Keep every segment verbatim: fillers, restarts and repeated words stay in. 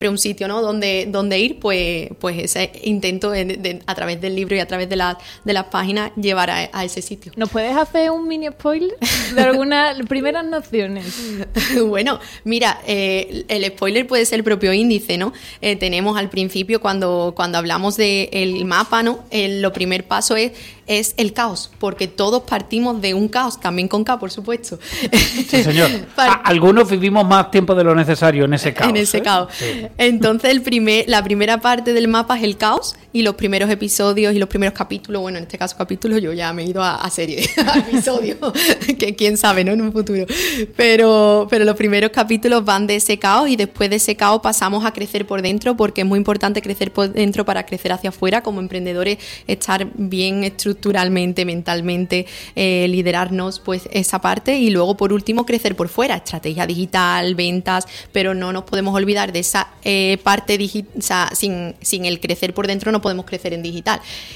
un sitio, ¿no? donde, donde ir, pues, pues ese intento de, de, a través del libro y a través de, la, de las páginas llevar a, a ese sitio. ¿Nos puedes hacer un mini spoiler de algunas primeras nociones? Bueno, mira, eh, el spoiler puede ser el propio índice, ¿no? Eh, tenemos al principio, cuando, cuando hablamos del mapa, ¿no? El, lo primer paso es, es el caos, porque todos partimos de un caos, también con K, por supuesto. Sí, señor. Para... Algunos vivimos más tiempo de lo necesario en ese caos. En ese ¿eh? caos. Sí. Entonces, el primer, la primera parte del mapa es el caos, y los primeros episodios y los primeros capítulos, bueno, en este caso capítulos, yo ya me he ido a, a serie, a episodios, que quién sabe, ¿no? En un futuro. Pero, pero los primeros capítulos van de ese caos, y después de ese caos pasamos a crecer por dentro, porque es muy importante crecer por dentro para crecer hacia afuera. Como emprendedores, estar bien estructuralmente, mentalmente, eh, liderarnos, pues esa parte, y luego por último crecer por fuera, estrategia digital, ventas, pero no nos podemos olvidar de esa eh, parte digital. O sea, sin, sin el crecer por dentro no podemos crecer en digital.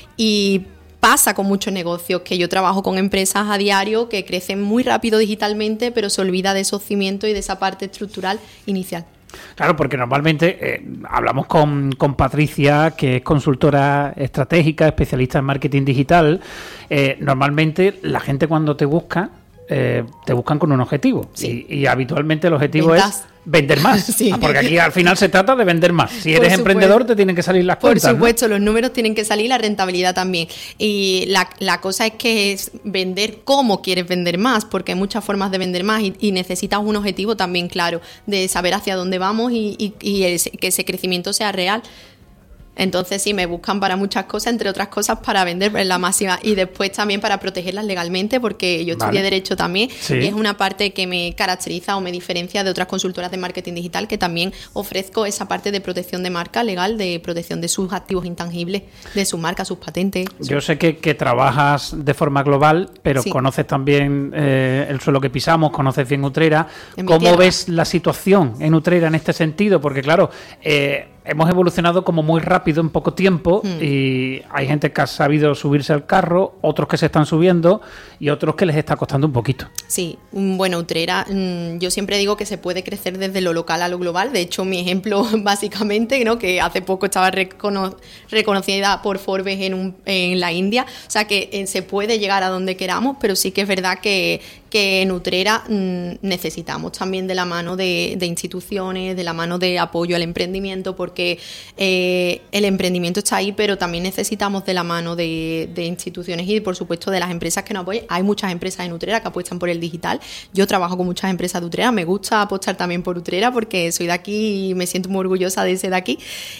Y pasa con muchos negocios, que yo trabajo con empresas a diario que crecen muy rápido digitalmente, pero se olvida de esos cimientos y de esa parte estructural inicial. Claro, porque normalmente eh, hablamos con, con Patricia, que es consultora estratégica, especialista en marketing digital. Eh, normalmente la gente cuando te busca, eh, te buscan con un objetivo. Sí. Y, y habitualmente el objetivo Ventas. es vender más. Sí. Porque aquí al final se trata de vender más. Si eres emprendedor te tienen que salir las cuentas. Por supuesto, ¿no? Los números tienen que salir, la rentabilidad también. Y la, la cosa es que es vender cómo quieres vender más, porque hay muchas formas de vender más, y, y necesitas un objetivo también claro, de saber hacia dónde vamos y, y, y ese, que ese crecimiento sea real. Entonces sí, me buscan para muchas cosas, entre otras cosas para vender en la máxima, y después también para protegerlas legalmente, porque yo estudié vale. Derecho también, sí. Y es una parte que me caracteriza o me diferencia de otras consultoras de marketing digital, que también ofrezco esa parte de protección de marca legal, de protección de sus activos intangibles, de su marca, sus patentes. Yo sé que, que trabajas de forma global, pero sí. conoces también eh, el suelo que pisamos, conoces bien Utrera. ¿Cómo ves la situación en Utrera en este sentido? Porque claro, eh, hemos evolucionado como muy rápido en poco tiempo, mm. y hay gente que ha sabido subirse al carro, otros que se están subiendo y otros que les está costando un poquito. Sí, bueno, Utrera, yo siempre digo que se puede crecer desde lo local a lo global. De hecho, mi ejemplo básicamente, ¿no? Que hace poco estaba recono- reconocida por Forbes en, un, en la India, o sea que eh, se puede llegar a donde queramos, pero sí que es verdad que, que en Utrera mmm, necesitamos también de la mano de, de instituciones, de la mano de apoyo al emprendimiento, porque porque eh, el emprendimiento está ahí, pero también necesitamos de la mano de, de instituciones y, por supuesto, de las empresas que nos apoyen. Hay muchas empresas en Utrera que apuestan por el digital. Yo trabajo con muchas empresas de Utrera, me gusta apostar también por Utrera porque soy de aquí y me siento muy orgullosa de ser de aquí.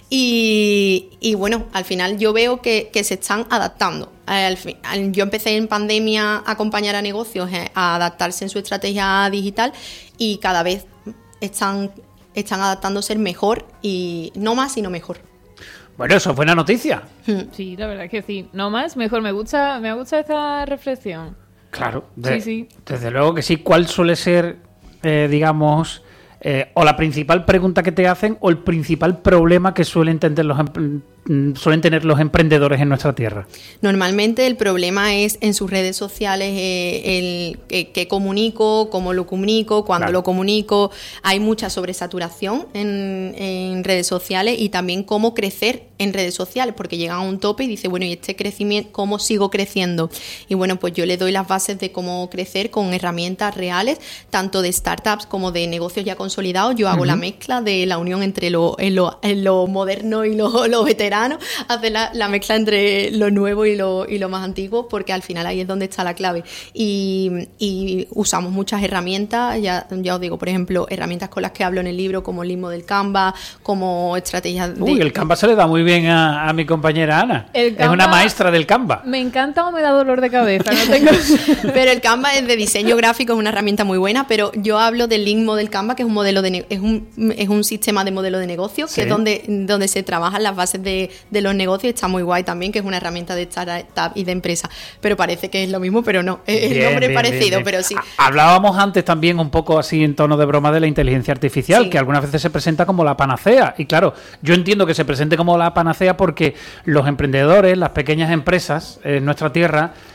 Y, y bueno, al final yo veo que, que se están adaptando. Al fin, yo empecé en pandemia a acompañar a negocios eh, a adaptarse en su estrategia digital y cada vez están... están adaptándose mejor, y no más sino mejor. Bueno, eso es buena noticia. Sí, la verdad que sí. No más, mejor. Me gusta, me gusta esta reflexión. Claro, de, sí, sí. Desde luego que sí. ¿Cuál suele ser, eh, digamos, eh, o la principal pregunta que te hacen o el principal problema que suelen tener los suelen tener los emprendedores en nuestra tierra? Normalmente el problema es en sus redes sociales, eh, el eh, qué comunico, cómo lo comunico, cuándo claro. lo comunico. Hay mucha sobresaturación en, en redes sociales, y también cómo crecer en redes sociales, porque llegan a un tope y dice, bueno, ¿y este crecimiento cómo sigo creciendo? Y bueno, pues yo le doy las bases de cómo crecer con herramientas reales, tanto de startups como de negocios ya consolidados. Yo hago uh-huh. la mezcla de la unión entre lo, en lo, en lo moderno y lo, lo veterano, hacer la, la mezcla entre lo nuevo y lo, y lo más antiguo, porque al final ahí es donde está la clave. Y, y usamos muchas herramientas, ya, ya os digo, por ejemplo, herramientas con las que hablo en el libro, como el Lean Model Canva, como estrategias de... Uy, el Canva se le da muy bien a, a mi compañera Ana. El Canva, es una maestra del Canva. Me encanta o me da dolor de cabeza, no tengo... Pero el Canva es de diseño gráfico, es una herramienta muy buena, pero yo hablo del Lean Model Canva, que es un modelo de ne- es un es un sistema de modelo de negocio, sí. que es donde, donde se trabajan las bases de, de los negocios. Está muy guay también, que es una herramienta de startup y de empresa, pero parece que es lo mismo, pero no, es el nombre bien, parecido, bien, bien. pero sí. Hablábamos antes también un poco así en tono de broma de la inteligencia artificial, sí. que algunas veces se presenta como la panacea, y claro, yo entiendo que se presente como la panacea porque los emprendedores, las pequeñas empresas en nuestra tierra,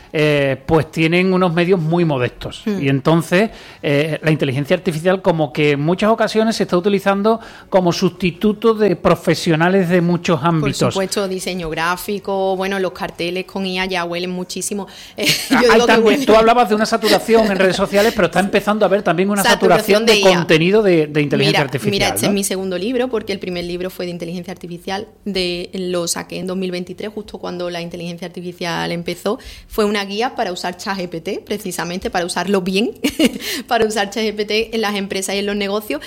eh, pues tienen unos medios muy modestos. Mm. Y entonces eh, la inteligencia artificial como que en muchas ocasiones se está utilizando como sustituto de profesionales de muchos ámbitos. Por supuesto, diseño gráfico, bueno, los carteles con I A ya huelen muchísimo. Eh, yo ah, digo también, que huele... Tú hablabas de una saturación en redes sociales, pero está empezando a haber también una saturación, saturación de, de contenido de, de inteligencia mira, artificial. Mira, este ¿no? es mi segundo libro, porque el primer libro fue de inteligencia artificial, de, lo saqué en dos mil veintitrés, justo cuando la inteligencia artificial empezó. Fue una guía para usar ChatGPT, precisamente para usarlo bien, para usar ChatGPT en las empresas y en los negocios.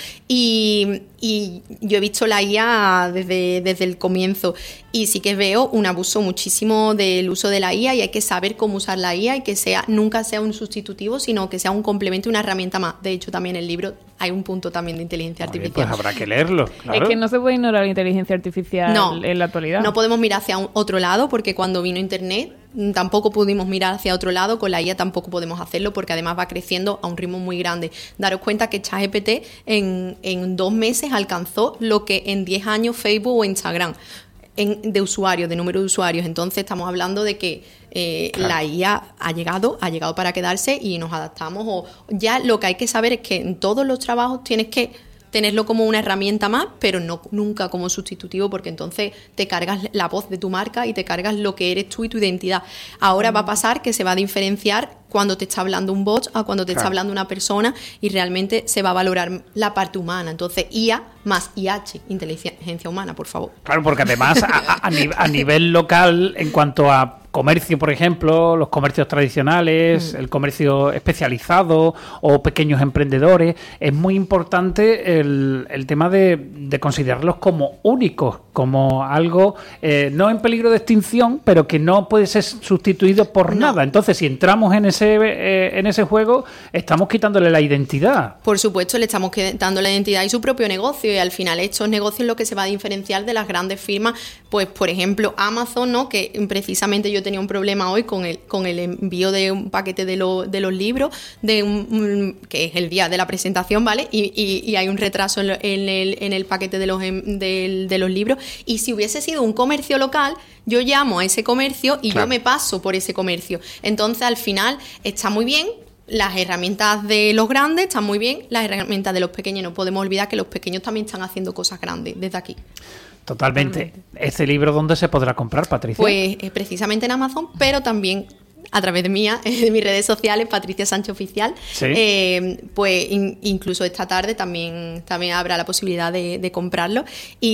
Y, y yo he visto la I A desde, desde el comienzo y sí que veo un abuso muchísimo del uso de la I A, y hay que saber cómo usar la I A y que sea nunca sea un sustitutivo, sino que sea un complemento, una herramienta más. De hecho, también en el libro hay un punto también de inteligencia Oye, artificial. Pues habrá que leerlo. Claro. Es que no se puede ignorar la inteligencia artificial no, en la actualidad. No podemos mirar hacia un otro lado, porque cuando vino Internet tampoco pudimos mirar hacia otro lado. Con la I A tampoco podemos hacerlo, porque además va creciendo a un ritmo muy grande. Daros cuenta que ChatGPT en, en dos meses alcanzó lo que en diez años Facebook o Instagram en, de usuarios, de número de usuarios. Entonces estamos hablando de que eh, claro. la I A ha llegado, ha llegado para quedarse y nos adaptamos. O ya lo que hay que saber es que en todos los trabajos tienes que tenerlo como una herramienta más, pero no nunca como sustitutivo, porque entonces te cargas la voz de tu marca y te cargas lo que eres tú y tu identidad. Ahora mm. va a pasar que se va a diferenciar cuando te está hablando un bot a cuando te claro. está hablando una persona, y realmente se va a valorar la parte humana. Entonces I A más I H, inteligencia humana, por favor. Claro, porque además a, a, nivel, a nivel local, en cuanto a comercio, por ejemplo, los comercios tradicionales, mm. el comercio especializado o pequeños emprendedores, es muy importante el, el tema de, de considerarlos como únicos, como algo eh, no en peligro de extinción, pero que no puede ser sustituido por no. nada. Entonces, si entramos en ese eh, en ese juego, estamos quitándole la identidad. Por supuesto, le estamos quitando la identidad y su propio negocio, y al final estos negocios es lo que se va a diferenciar de las grandes firmas. Pues, por ejemplo, Amazon, ¿no? Que precisamente yo tenía un problema hoy con el con el envío de un paquete de, lo, de los libros, de un, un, que es el día de la presentación, ¿vale? Y, y, y hay un retraso en, en, el, en el paquete de los, de, de los libros. Y si hubiese sido un comercio local, yo llamo a ese comercio y claro. yo me paso por ese comercio. Entonces, al final, está muy bien. Las herramientas de los grandes están muy bien, las herramientas de los pequeños. No podemos olvidar que los pequeños también están haciendo cosas grandes desde aquí. Totalmente. ¿Este libro dónde se podrá comprar, Patricia? Pues eh, precisamente en Amazon, pero también a través de mía, de mis redes sociales, Patricia Sánchez Oficial. ¿Sí? Eh, pues in, incluso esta tarde también, también habrá la posibilidad de, de comprarlo.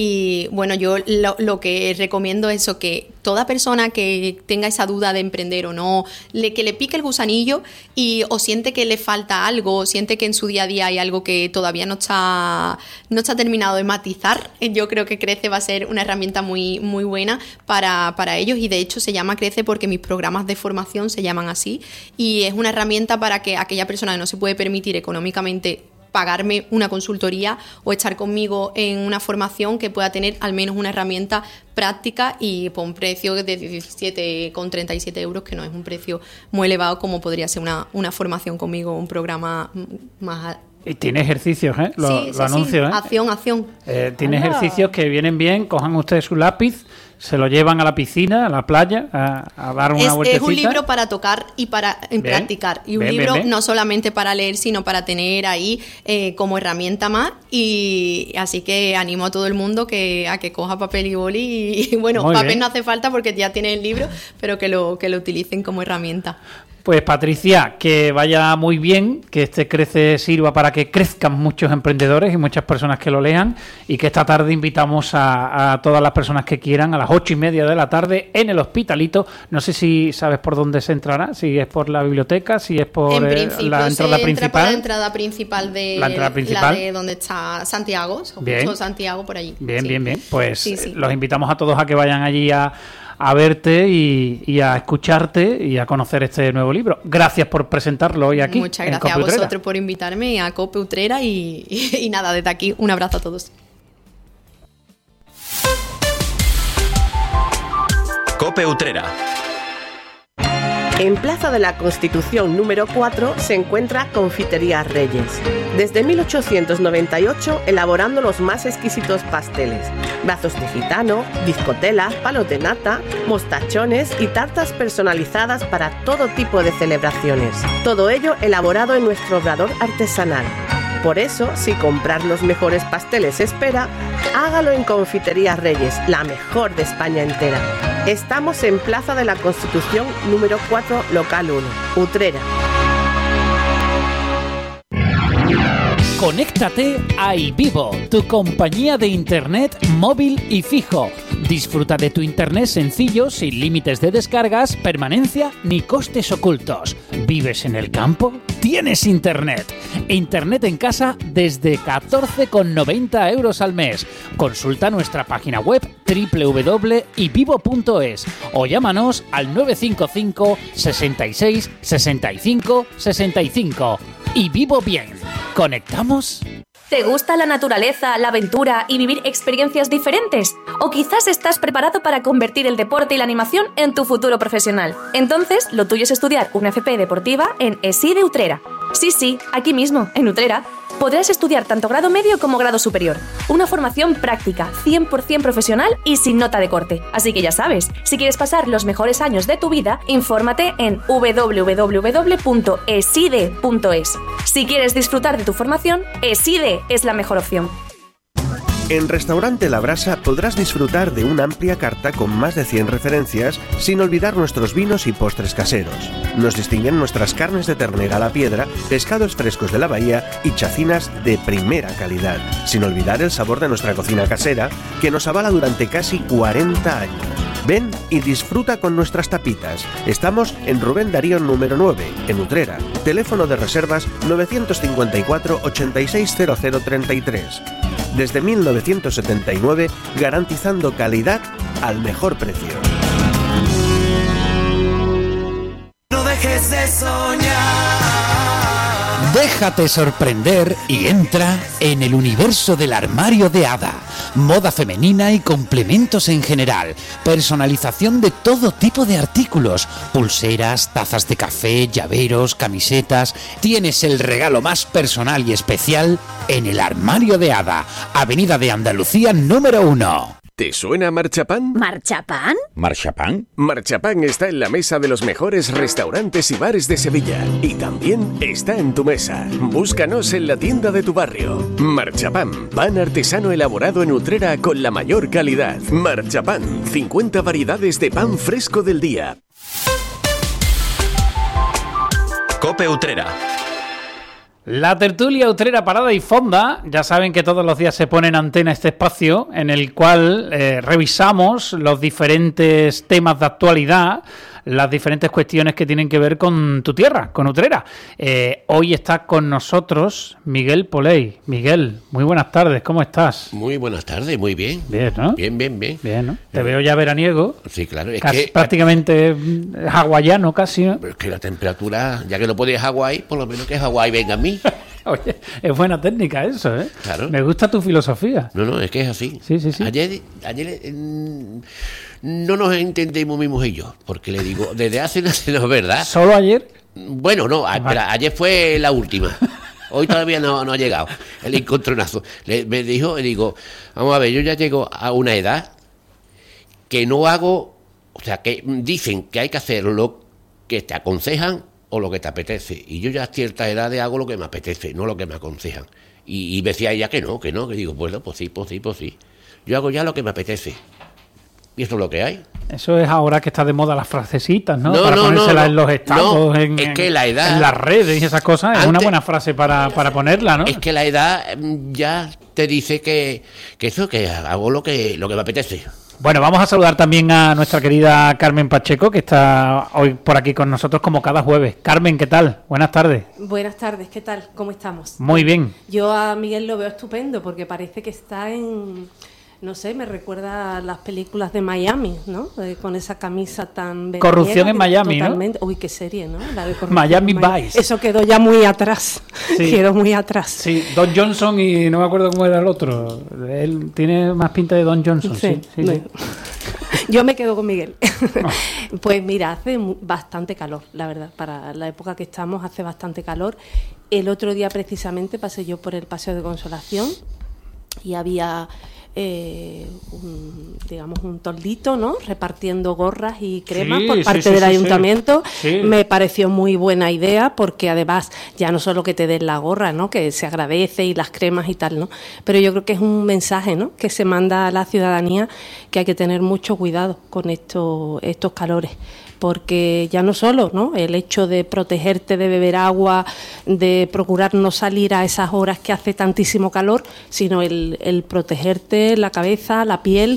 Y bueno, yo lo, lo que recomiendo es eso, que toda persona que tenga esa duda de emprender o no, le, que le pique el gusanillo y o siente que le falta algo, o siente que en su día a día hay algo que todavía no está, no está terminado de matizar, yo creo que Crece va a ser una herramienta muy, muy buena para, para ellos, y de hecho se llama Crece porque mis programas de formación se llaman así, y es una herramienta para que aquella persona que no se puede permitir económicamente pagarme una consultoría o estar conmigo en una formación, que pueda tener al menos una herramienta práctica y por un precio de diecisiete con treinta y siete euros, que no es un precio muy elevado como podría ser una, una formación conmigo, un programa más. Y tiene ejercicios, ¿eh? Lo, sí, lo sí, anuncio, sí. ¿eh? Acción, acción. Eh, tiene Anda. ejercicios que vienen bien. Cojan ustedes su lápiz, se lo llevan a la piscina, a la playa, a, a dar una es, vueltecita. Es un libro para tocar y para bien, practicar. Y un bien, libro bien, bien. no solamente para leer, sino para tener ahí eh, como herramienta más. Y así que animo a todo el mundo que a que coja papel y boli. Y, y bueno, Muy papel bien. no hace falta porque ya tiene el libro, pero que lo, que lo utilicen como herramienta. Pues Patricia, que vaya muy bien, que este Crece sirva para que crezcan muchos emprendedores y muchas personas que lo lean, y que esta tarde invitamos a, a todas las personas que quieran a las ocho y media de la tarde en el Hospitalito. No sé si sabes por dónde se entrará, si es por la biblioteca, si es por eh, la entrada se principal. Entra por la entrada principal de la, entrada principal. La de donde está Santiago, bien. Santiago por allí. Bien, sí. bien, bien. Pues sí, sí. los invitamos a todos a que vayan allí a a verte y, y a escucharte y a conocer este nuevo libro. Gracias por presentarlo hoy aquí. Muchas gracias a vosotros por invitarme a Cope Utrera y, y, y nada, desde aquí un abrazo a todos. Cope Utrera. En Plaza de la Constitución número cuatro se encuentra Confitería Reyes. Desde mil ochocientos noventa y ocho elaborando los más exquisitos pasteles, brazos de gitano, bizcotelas, palos de nata, mostachones y tartas personalizadas para todo tipo de celebraciones. Todo ello elaborado en nuestro obrador artesanal. Por eso, si comprar los mejores pasteles espera, hágalo en Confitería Reyes, la mejor de España entera. Estamos en Plaza de la Constitución número cuatro, local uno, Utrera. Conéctate a iVivo, tu compañía de internet móvil y fijo. Disfruta de tu internet sencillo, sin límites de descargas, permanencia ni costes ocultos. ¿Vives en el campo? ¡Tienes internet! Internet en casa desde catorce con noventa euros al mes. Consulta nuestra página web doble u doble u doble punto ivivo punto es o llámanos al nueve cinco cinco, sesenta y seis, sesenta y cinco, sesenta y cinco. Y vivo bien. ¿Conectamos? ¿Te gusta la naturaleza, la aventura y vivir experiencias diferentes? ¿O quizás estás preparado para convertir el deporte y la animación en tu futuro profesional? Entonces, lo tuyo es estudiar una F P deportiva en ESIDE Utrera. Sí, sí, aquí mismo, en Utrera, podrás estudiar tanto grado medio como grado superior. Una formación práctica, cien por ciento profesional y sin nota de corte. Así que ya sabes, si quieres pasar los mejores años de tu vida, infórmate en doble u doble u doble u punto eside punto es. Si quieres disfrutar de tu formación, ESIDE es la mejor opción. En Restaurante La Brasa podrás disfrutar de una amplia carta con más de cien referencias, sin olvidar nuestros vinos y postres caseros. Nos distinguen nuestras carnes de ternera a la piedra, pescados frescos de la bahía y chacinas de primera calidad, sin olvidar el sabor de nuestra cocina casera, que nos avala durante casi cuarenta años. Ven y disfruta con nuestras tapitas. Estamos en Rubén Darío número nueve, en Utrera. Teléfono de reservas nueve cinco cuatro, ochenta y seis, cero cero treinta y tres. Desde mil novecientos setenta y nueve, garantizando calidad al mejor precio. No dejes de soñar. Déjate sorprender y entra en el universo del armario de Ada. Moda femenina y complementos en general. Personalización de todo tipo de artículos. Pulseras, tazas de café, llaveros, camisetas. Tienes el regalo más personal y especial en el armario de Ada. Avenida de Andalucía número uno. ¿Te suena Marchapán? ¿Marchapán? ¿Marchapán? Marchapán está en la mesa de los mejores restaurantes y bares de Sevilla. Y también está en tu mesa. Búscanos en la tienda de tu barrio. Marchapán, pan artesano elaborado en Utrera con la mayor calidad. Marchapán, cincuenta variedades de pan fresco del día. COPE Utrera. La tertulia Utrera Parada y Fonda, ya saben que todos los días se pone en antena este espacio en el cual eh, revisamos los diferentes temas de actualidad, las diferentes cuestiones que tienen que ver con tu tierra, con Utrera. Eh, hoy está con nosotros Miguel Poley. Miguel, muy buenas tardes, ¿cómo estás? Muy buenas tardes, muy bien. Bien, ¿no? Bien, bien, bien. Bien, ¿no? Te veo ya veraniego. Sí, claro. Es casi, que prácticamente hawaiano casi, ¿no? Pero es que la temperatura, ya que no puede ir a Hawái, por lo menos que Hawái venga a mí. Oye, es buena técnica eso, ¿eh? Claro. Me gusta tu filosofía. No, no, es que es así. Sí, sí, sí. Ayer, ayer mmm, no nos entendimos mi mujer y yo, porque le digo, desde hace no es verdad. ¿Solo ayer? Bueno, no, a, espera, ayer fue la última. Hoy todavía no, no ha llegado el encontronazo. Le, me dijo, y digo, vamos a ver, yo ya llego a una edad que no hago, o sea, que dicen que hay que hacer lo que te aconsejan o lo que te apetece. Y yo ya a cierta edad hago lo que me apetece, no lo que me aconsejan. Y, y me decía ella que no, que no, que digo, bueno, pues sí, pues sí, pues sí. Yo hago ya lo que me apetece. Y eso es lo que hay. Eso es ahora que está de moda las frasecitas, ¿no? No, para no, ponérselas no, en los estados, no, en, es que la edad, en las redes y esas cosas. Antes, es una buena frase para, para ponerla, ¿no? Es que la edad ya te dice que, que eso, que hago lo que, lo que me apetece. Bueno, vamos a saludar también a nuestra querida Carmen Pacheco, que está hoy por aquí con nosotros como cada jueves. Carmen, ¿qué tal? Buenas tardes. Buenas tardes, ¿qué tal? ¿Cómo estamos? Muy bien. Yo a Miguel lo veo estupendo porque parece que está en... No sé, me recuerda a las películas de Miami, ¿no? Eh, con esa camisa tan... Corrupción en Miami, totalmente, ¿no? Uy, qué serie, ¿no? La de Miami Vice. Eso quedó ya muy atrás. Sí. Quedó muy atrás. Sí, Don Johnson y no me acuerdo cómo era el otro. Él tiene más pinta de Don Johnson. Sí, sí, sí. sí. Yo me quedo con Miguel. Pues mira, hace bastante calor, la verdad. Para la época que estamos hace bastante calor. El otro día precisamente pasé yo por el Paseo de Consolación y había... Eh, un, digamos un toldito, ¿no? Repartiendo gorras y cremas sí, por parte sí, sí, del sí, ayuntamiento. Sí. Me pareció muy buena idea porque además ya no solo que te den la gorra, ¿no? Que se agradece y las cremas y tal, ¿no? Pero yo creo que es un mensaje, ¿no? Que se manda a la ciudadanía que hay que tener mucho cuidado con esto, estos calores. Porque ya no solo, ¿no? El hecho de protegerte de beber agua, de procurar no salir a esas horas que hace tantísimo calor, sino el, el protegerte la cabeza, la piel,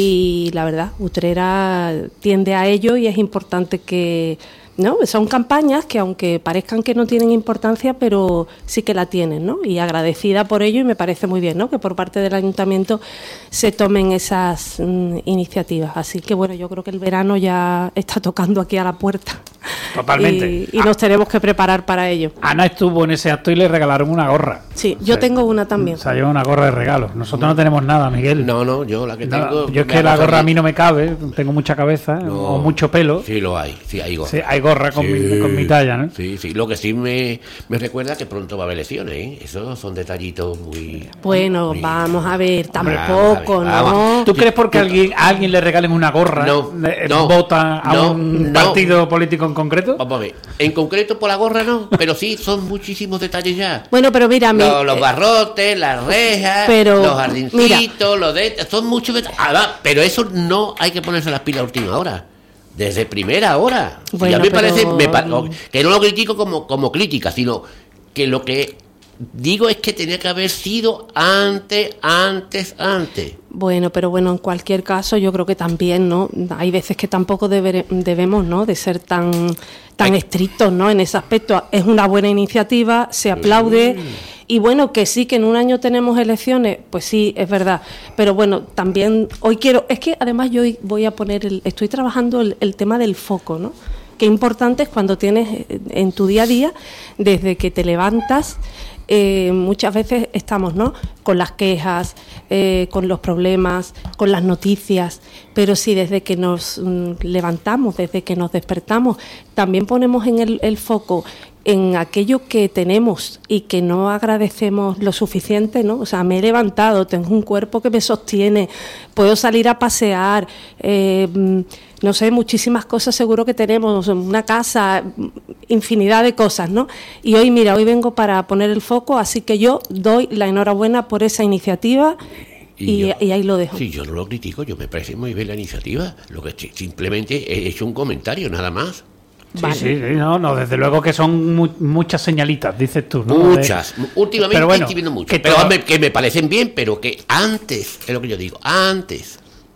y la verdad, Utrera tiende a ello y es importante que... ¿no? Son campañas que aunque parezcan que no tienen importancia, pero sí que la tienen, ¿no? Y agradecida por ello, y me parece muy bien, ¿no? Que por parte del ayuntamiento se tomen esas mm, iniciativas. Así que bueno, yo creo que el verano ya está tocando aquí a la puerta. Totalmente. Y, y nos tenemos que preparar para ello. Ana estuvo en ese acto y le regalaron una gorra. Sí, yo se, tengo una también. Se ha llevado una gorra de regalo. Nosotros no, no tenemos nada, Miguel. No, no, yo la que tengo... No, yo es que la gorra a mí no me cabe, tengo mucha cabeza no, o mucho pelo. Sí, lo hay, sí, hay gorra. Sí, hay gorra con, sí, mi, con mi talla, ¿no? Sí, sí, lo que sí me, me recuerda que pronto va a haber elecciones, ¿eh? Esos son detallitos muy... Bueno, muy, vamos a ver, tampoco, ¿no? Vamos. ¿Tú crees porque a alguien, a alguien le regalen una gorra, no, eh, no, vota a no, un no. partido político en concreto? Vamos a ver, en concreto por la gorra no, pero sí son muchísimos detalles ya. Bueno, pero mira, mi, los, los barrotes, las rejas, pero, los jardincitos, los de... son muchos detalles. Ah, pero eso no hay que ponerse las pilas a última hora. Desde primera hora. Bueno, y a mí me pero... parece, me pa- que no lo critico como, como crítica, sino que lo que digo es que tenía que haber sido antes, antes, antes. Bueno, pero bueno, en cualquier caso yo creo que también, ¿no? Hay veces que tampoco deber, debemos, ¿no? De ser tan tan Ay. estrictos, ¿no? En ese aspecto. Es una buena iniciativa, se aplaude. Mm. Y bueno, que sí, que en un año tenemos elecciones, pues sí, es verdad. Pero bueno, también hoy quiero... Es que además yo hoy voy a poner... El, estoy trabajando el, el tema del foco, ¿no? Qué importante es cuando tienes en tu día a día, desde que te levantas... Eh, muchas veces estamos, ¿no? Con las quejas, eh, con los problemas, con las noticias, pero sí desde que nos mm, levantamos, desde que nos despertamos, también ponemos en el, el foco en aquello que tenemos y que no agradecemos lo suficiente, ¿no? O sea, me he levantado, tengo un cuerpo que me sostiene, puedo salir a pasear, eh, no sé, muchísimas cosas seguro que tenemos, una casa, infinidad de cosas, ¿no? Y hoy, mira, hoy vengo para poner el foco, así que yo doy la enhorabuena por esa iniciativa. Y, y, yo, y ahí lo dejo. Sí, yo no lo critico, yo me parece muy bien la iniciativa, lo que simplemente he hecho un comentario, nada más. Sí, vale. sí, sí, no, no, desde luego que son mu- muchas señalitas, dices tú, ¿no? Muchas, de... últimamente pero bueno, estoy viendo muchas, que pero todo... hombre, que me parecen bien, pero que antes, es lo que yo digo, antes.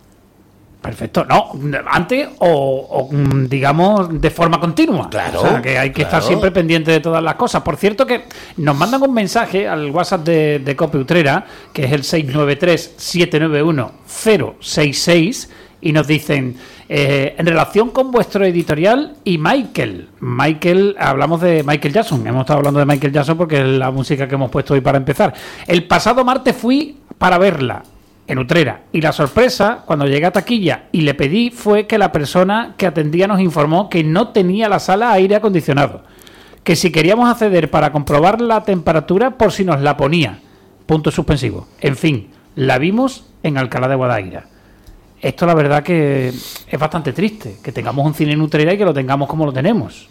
Perfecto, no, antes o, o digamos de forma continua. Claro. O sea, que hay que claro. estar siempre pendiente de todas las cosas. Por cierto que nos mandan un mensaje al WhatsApp de, de Cope Utrera, que es el seis nueve tres, siete nueve uno, cero seis seis, y nos dicen, eh, en relación con vuestro editorial y Michael, Michael, hablamos de Michael Jackson, hemos estado hablando de Michael Jackson porque es la música que hemos puesto hoy para empezar. El pasado martes fui para verla en Utrera, y la sorpresa cuando llegué a taquilla y le pedí fue que la persona que atendía nos informó que no tenía la sala aire acondicionado, que si queríamos acceder para comprobar la temperatura por si nos la ponía, punto suspensivo. En fin, la vimos en Alcalá de Guadaira. Esto la verdad que es bastante triste, que tengamos un cine en Utrera y que lo tengamos como lo tenemos.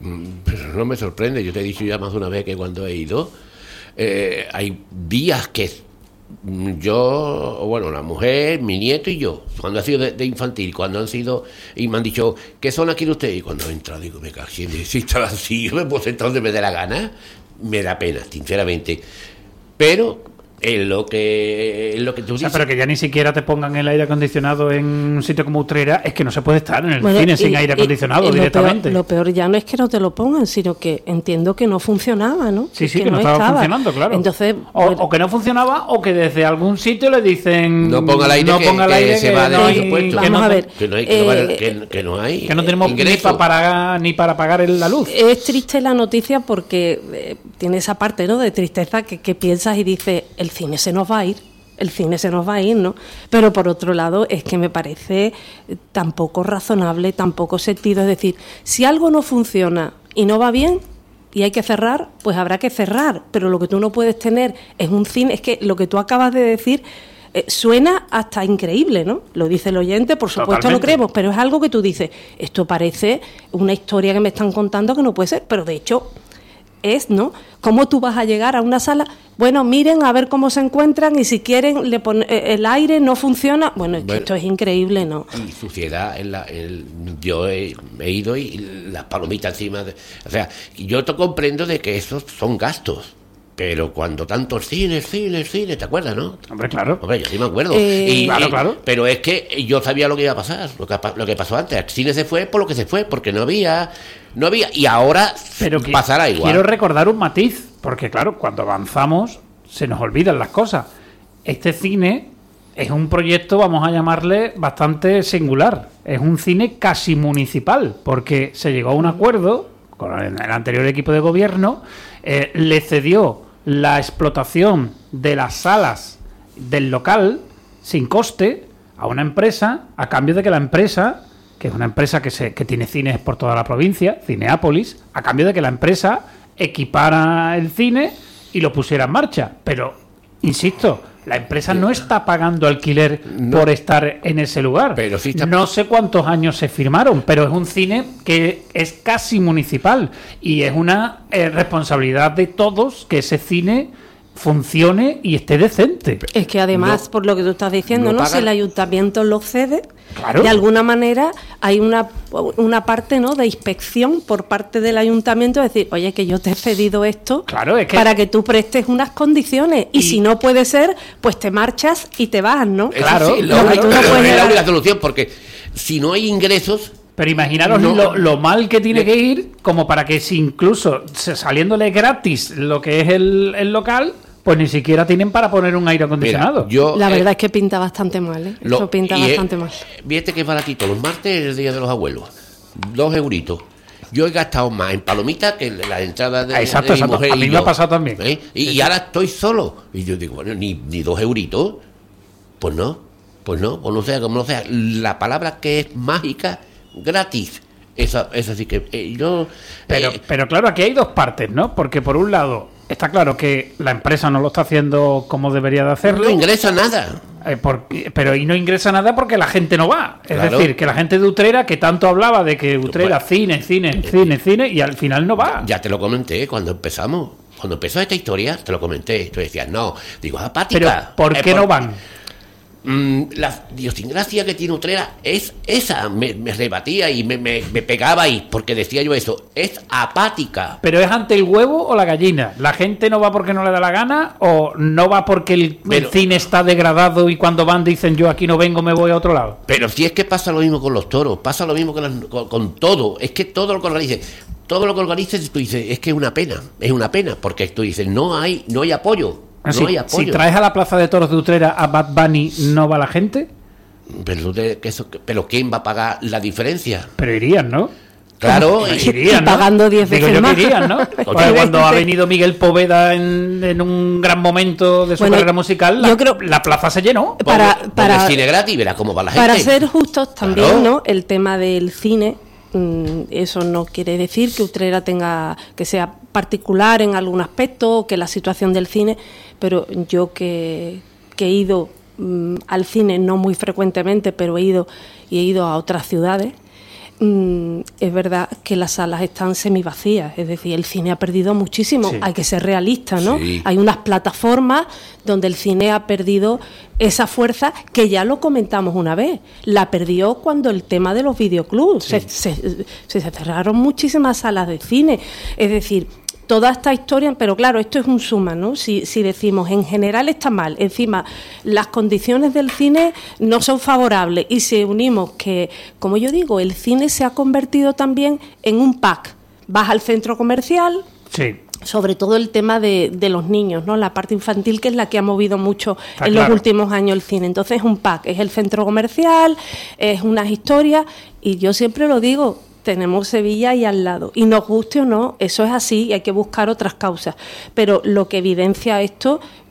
Pero no me sorprende, yo te he dicho ya más de una vez que cuando he ido eh, hay días que yo, bueno, la mujer, mi nieto y yo, cuando ha sido de, de infantil, cuando han sido, y me han dicho, ¿qué zona quiere usted? Y cuando he entrado, digo, me caché, si está así, yo me puedo sentar donde me dé la gana, me da pena, sinceramente. Pero es lo que, es lo que tú dices. O sea, pero que ya ni siquiera te pongan el aire acondicionado en un sitio como Utrera, es que no se puede estar en el bueno, cine y, sin aire acondicionado y, y directamente. Lo peor, lo peor ya no es que no te lo pongan, sino que entiendo que no funcionaba, ¿no? Sí, sí, que, que no, no estaba, estaba funcionando, claro. Entonces, o, bueno, o que no funcionaba, o que desde algún sitio le dicen no ponga el aire, no que, ponga el aire que, que se va de presupuesto. Vamos que no, a ver, que no hay, que, eh, no, que, que no hay que no tenemos ni para pagar ni para pagar la luz. Es triste la noticia porque eh, tiene esa parte, ¿no?, de tristeza que, que piensas y dices, el cine se nos va a ir. el cine se nos va a ir, ¿no? Pero por otro lado, es que me parece tampoco razonable, tampoco sentido. Es decir, si algo no funciona y no va bien y hay que cerrar, pues habrá que cerrar. Pero lo que tú no puedes tener es un cine, es que lo que tú acabas de decir eh, suena hasta increíble, ¿no? Lo dice el oyente, por supuesto. Totalmente. Lo creemos, pero es algo que tú dices, esto parece una historia que me están contando que no puede ser, pero de hecho es, ¿no? ¿Cómo tú vas a llegar a una sala? Bueno, miren a ver cómo se encuentran y si quieren le pon- el aire no funciona. Bueno, es que bueno, esto es increíble, ¿no? Y suciedad, en la, el, yo he, he ido y las palomitas encima. De, o sea, yo te comprendo de que esos son gastos. Pero cuando tantos cines, cines, cines, ¿te acuerdas, no? Hombre, claro. Hombre, yo sí me acuerdo. Eh, y, claro, y, claro. Pero es que yo sabía lo que iba a pasar, lo que, lo que pasó antes. El cine se fue por lo que se fue, porque no había, no había, y ahora pero que, pasará igual. Quiero recordar un matiz, porque claro, cuando avanzamos se nos olvidan las cosas. Este cine es un proyecto, vamos a llamarle, bastante singular. Es un cine casi municipal, porque se llegó a un acuerdo con el, el anterior equipo de gobierno, eh, le cedió la explotación de las salas del local sin coste a una empresa, a cambio de que la empresa, que es una empresa que se que tiene cines por toda la provincia, Cineápolis, a cambio de que la empresa equipara el cine y lo pusiera en marcha. Pero, insisto, la empresa no está pagando alquiler no, por estar en ese lugar. Pero sí está... No sé cuántos años se firmaron, pero es un cine que es casi municipal y es una eh, responsabilidad de todos que ese cine funcione y esté decente. Es que además, no, por lo que tú estás diciendo, ¿no? ¿no? Si el ayuntamiento lo cede, claro, de alguna manera hay una, una parte, ¿no?, de inspección por parte del ayuntamiento, decir, oye, que yo te he cedido esto, claro, es que... para que tú prestes unas condiciones y, y si no puede ser, pues te marchas y te vas, ¿no? Claro, sí, lo, lo, lo, no es la única solución, porque si no hay ingresos... Pero imaginaros no, lo, lo mal que tiene que ir como para que si incluso saliéndole gratis lo que es el, el local, pues ni siquiera tienen para poner un aire acondicionado. Mira, yo, la verdad eh, es que pinta bastante mal, ¿eh? Lo, Eso pinta bastante eh, mal. Fíjate que es baratito. Los martes es el día de los abuelos. Dos euritos. Yo he gastado más en palomitas que en la entrada de, exacto, de mi exacto. mujer. A mí y me yo, ha pasado también. ¿eh? Y, y ahora estoy solo. Y yo digo, bueno, ni, ni dos euritos. Pues no, pues no, o no sea como no sea. La palabra que es mágica, gratis. Esa, esa sí que eh, yo... Pero, eh, pero claro, aquí hay dos partes, ¿no? Porque por un lado, está claro que la empresa no lo está haciendo como debería de hacerlo. No ingresa nada. Eh, por, pero y no ingresa nada porque la gente no va. Es claro. decir, que la gente de Utrera, que tanto hablaba de que Utrera, bueno, cine, cine, cine, cine, y al final no va. Ya te lo comenté cuando empezamos. Cuando empezó esta historia, te lo comenté. Tú decías, no. Digo, apática. Pero, ¿por qué eh, por... no van? La idiosincrasia que tiene Utrera es esa, me, me rebatía y me, me, me pegaba ahí, porque decía yo eso, es apática. ¿Pero es ante el huevo o la gallina? ¿La gente no va porque no le da la gana o no va porque el, pero, el cine está degradado y cuando van dicen yo aquí no vengo, me voy a otro lado? Pero si es que pasa lo mismo con los toros, pasa lo mismo con, las, con, con todo, es que todo lo que organices, todo lo que organices tú dices, es que es una pena, es una pena, porque tú dices, no hay, no hay apoyo. No si, hay apoyo. Si traes a la Plaza de Toros de Utrera a Bad Bunny, ¿no va la gente? Pero, de, que eso, pero ¿quién va a pagar la diferencia? Pero irían, ¿no? Claro, irían, ¿no? Pagando diez veces Digo yo más. Que irían, ¿no? Cuando, cuando ha venido Miguel Poveda en, en un gran momento de su bueno, carrera musical, la, yo creo, la plaza se llenó. Para, Pongo, para, pongo el cine gratis, verás cómo va la gente. Para ser justos también, claro, ¿no? El tema del cine, mmm, eso no quiere decir que Utrera tenga que sea particular en algún aspecto, o que la situación del cine, pero yo que, que he ido mmm, al cine no muy frecuentemente, pero he ido y he ido a otras ciudades, mmm, es verdad que las salas están semivacías, es decir, el cine ha perdido muchísimo, sí. Hay que ser realistas, ¿no? Sí. Hay unas plataformas donde el cine ha perdido esa fuerza que ya lo comentamos una vez, la perdió cuando el tema de los videoclubs, sí. se, se, se cerraron muchísimas salas de cine, es decir, toda esta historia, pero claro, esto es un suma, ¿no? Si, si decimos, en general está mal, encima las condiciones del cine no son favorables y si unimos que, como yo digo, el cine se ha convertido también en un pack, vas al centro comercial, sí. Sobre todo el tema de, de los niños, ¿no? La parte infantil, que es la que ha movido mucho Está en claro. los últimos años el cine. Entonces es un pack, es el centro comercial, es unas historias, y yo siempre lo digo, tenemos Sevilla ahí al lado, y nos guste o no, eso es así y hay que buscar otras causas. Pero lo que evidencia esto,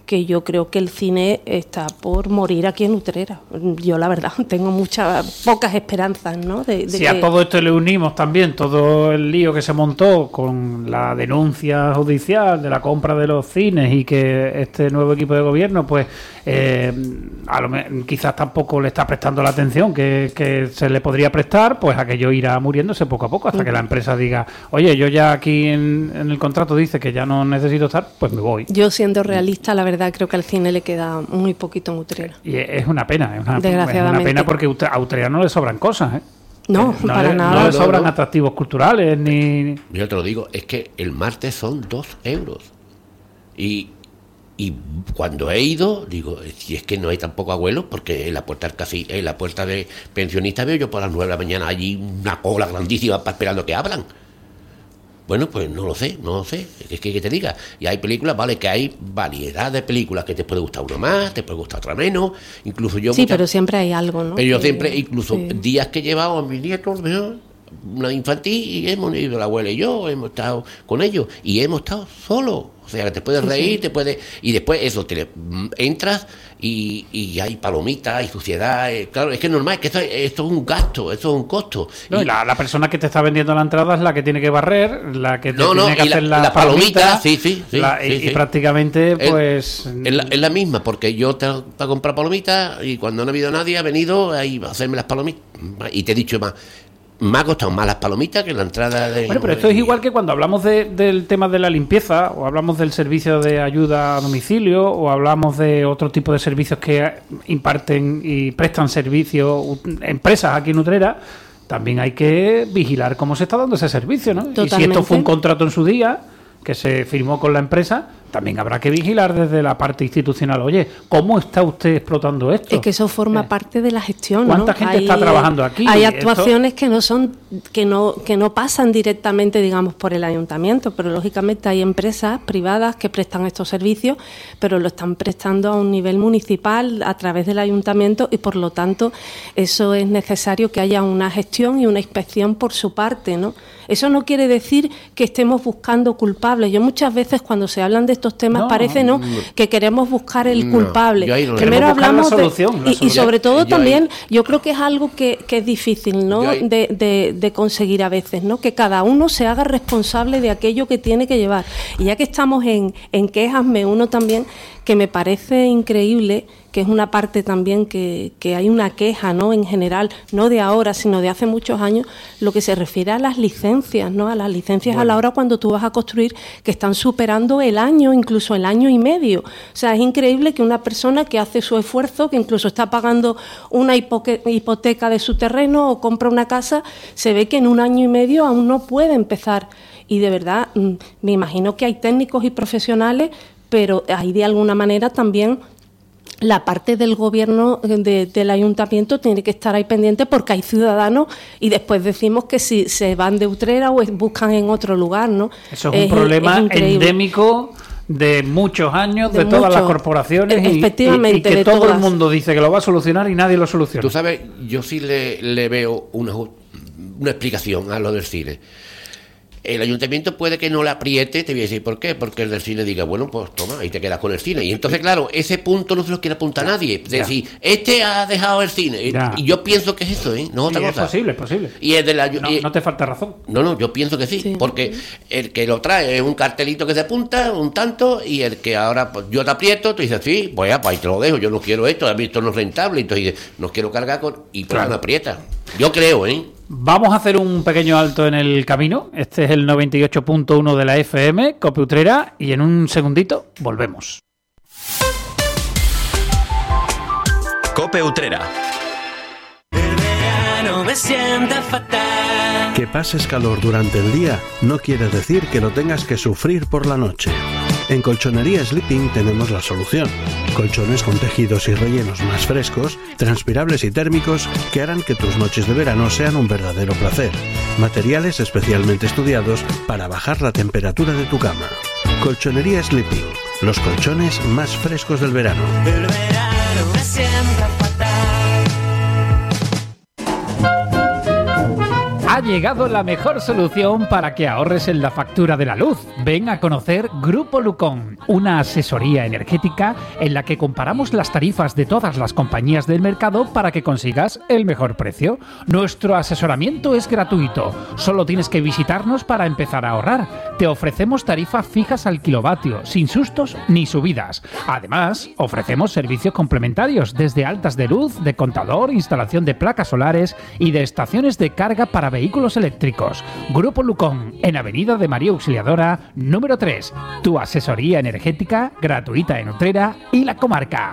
que yo creo que el cine está por morir aquí en Utrera. Yo la verdad tengo muchas, pocas esperanzas, ¿no? De, de si que... a todo esto le unimos también todo el lío que se montó con la denuncia judicial de la compra de los cines y que este nuevo equipo de gobierno, pues eh, a lo quizás tampoco le está prestando la atención que, que se le podría prestar, pues aquello irá muriéndose poco a poco hasta que la empresa diga, oye, yo ya aquí en, en el contrato dice que ya no necesito estar, pues me voy. Yo siendo realista, la verdad creo que al cine le queda muy poquito en Utrera. Y es una pena, es una, Desgraciadamente. es una pena porque a Utrera no le sobran cosas, ¿eh? No, no para le, nada. No le sobran no, no. atractivos culturales ni... Yo te lo digo, es que el martes son dos euros. Y, y cuando he ido, digo, si es que no hay tampoco abuelos, porque en la puerta del casi, en la puerta de pensionistas veo yo por las nueve de la mañana allí una cola grandísima esperando que hablan. Bueno, pues no lo sé, no lo sé, es que, que te diga. Y hay películas, vale, que hay variedad de películas que te puede gustar una más, te puede gustar otra menos, incluso yo... Sí, muchas, pero siempre hay algo, ¿no? Pero yo que, siempre, incluso sí. días que he llevado a mis nietos, ¿no? Una infantil, y hemos ido la abuela y yo, hemos estado con ellos, y hemos estado solos. O sea, que te puedes reír, sí, sí. te puedes... Y después eso, te entras y, y hay palomitas, hay suciedad. Eh, claro, es que es normal, es que esto, esto es un gasto, esto es un costo. No, y la, la persona que te está vendiendo la entrada es la que tiene que barrer, la que te no, tiene no, que hacer la, las la palomitas. Palomita, sí, sí, sí, la, sí, y, sí. y prácticamente, pues... Es la, es la misma, porque yo tengo para comprar palomitas y cuando no ha habido nadie, ha venido ahí a hacerme las palomitas. Y te he dicho más... Me ha costado más las palomitas que la entrada de... Bueno, pero esto es igual que cuando hablamos de, del tema de la limpieza, o hablamos del servicio de ayuda a domicilio, o hablamos de otro tipo de servicios que imparten y prestan servicios empresas aquí en Utrera. También hay que vigilar cómo se está dando ese servicio, ¿no? Totalmente. Y si esto fue un contrato en su día, que se firmó con la empresa, también habrá que vigilar desde la parte institucional. Oye, ¿cómo está usted explotando esto? Es que eso forma eh. parte de la gestión, ¿Cuánta ¿no? gente hay, está trabajando aquí? Hay actuaciones esto... que no son, que no, que no pasan directamente, digamos, por el ayuntamiento, pero lógicamente hay empresas privadas que prestan estos servicios, pero lo están prestando a un nivel municipal a través del ayuntamiento y por lo tanto eso es necesario que haya una gestión y una inspección por su parte, ¿no? Eso no quiere decir que estemos buscando culpables. Yo muchas veces cuando se hablan de estos temas no, parece no, no que queremos buscar el no, culpable. No Primero hablamos la solución, de, la y, y sobre todo yo también ahí, yo creo que es algo que, que es difícil, ¿no? Ahí, de, de, de conseguir a veces, ¿no? Que cada uno se haga responsable de aquello que tiene que llevar. Y ya que estamos en, en quejas, me uno también que me parece increíble, que es una parte también que, que hay una queja, ¿no? En general, no de ahora, sino de hace muchos años, lo que se refiere a las licencias, ¿no? A las licencias bueno. a la hora cuando tú vas a construir, que están superando el año, incluso el año y medio. O sea, es increíble que una persona que hace su esfuerzo, que incluso está pagando una hipoteca de su terreno o compra una casa, se ve que en un año y medio aún no puede empezar. Y de verdad, me imagino que hay técnicos y profesionales, pero hay de alguna manera también la parte del gobierno de, del ayuntamiento tiene que estar ahí pendiente porque hay ciudadanos y después decimos que si se van de Utrera o buscan en otro lugar, ¿no? Eso es, es un problema es endémico de muchos años, de, de todas mucho, las corporaciones efectivamente, y, y, y que de todo todas. el mundo dice que lo va a solucionar y nadie lo soluciona. Tú sabes, yo sí le, le veo una, una explicación a lo del cine. El ayuntamiento puede que no le apriete, te voy a decir por qué, porque el del cine diga, bueno, pues toma, y te quedas con el cine. Y entonces, claro, ese punto no se lo quiere apuntar a nadie. Es decir, este ha dejado el cine. Ya. Y yo pienso que es eso, ¿eh? No otra sí, cosa. Es posible, es posible. Y es de la, no, y, no te falta razón. No, no, yo pienso que sí, sí, porque el que lo trae es un cartelito que se apunta, un tanto, y el que ahora, pues yo te aprieto, tú dices, sí, pues ya, pues ahí te lo dejo, yo no quiero esto, a mí esto no es rentable, entonces no quiero cargar con... Y pues claro. me aprieta. Yo creo, ¿eh? Vamos a hacer un pequeño alto en el camino. Este es el noventa y ocho punto uno de la F M, Cope Utrera, y en un segundito volvemos. Cope Utrera. El verano me siente fatal. Que pases calor durante el día no quiere decir que lo tengas que sufrir por la noche. En Colchonería Sleeping tenemos la solución. Colchones con tejidos y rellenos más frescos, transpirables y térmicos que harán que tus noches de verano sean un verdadero placer. Materiales especialmente estudiados para bajar la temperatura de tu cama. Colchonería Sleeping, los colchones más frescos del verano. El verano me sienta fatal. Ha llegado la mejor solución para que ahorres en la factura de la luz. Ven a conocer Grupo Lucón, una asesoría energética en la que comparamos las tarifas de todas las compañías del mercado para que consigas el mejor precio. Nuestro asesoramiento es gratuito. Solo tienes que visitarnos para empezar a ahorrar. Te ofrecemos tarifas fijas al kilovatio, sin sustos ni subidas. Además, ofrecemos servicios complementarios desde altas de luz, de contador, instalación de placas solares y de estaciones de carga para vehículos eléctricos. Grupo Lucón, en Avenida de María Auxiliadora, número tres. Tu asesoría energética gratuita en Utrera y la comarca.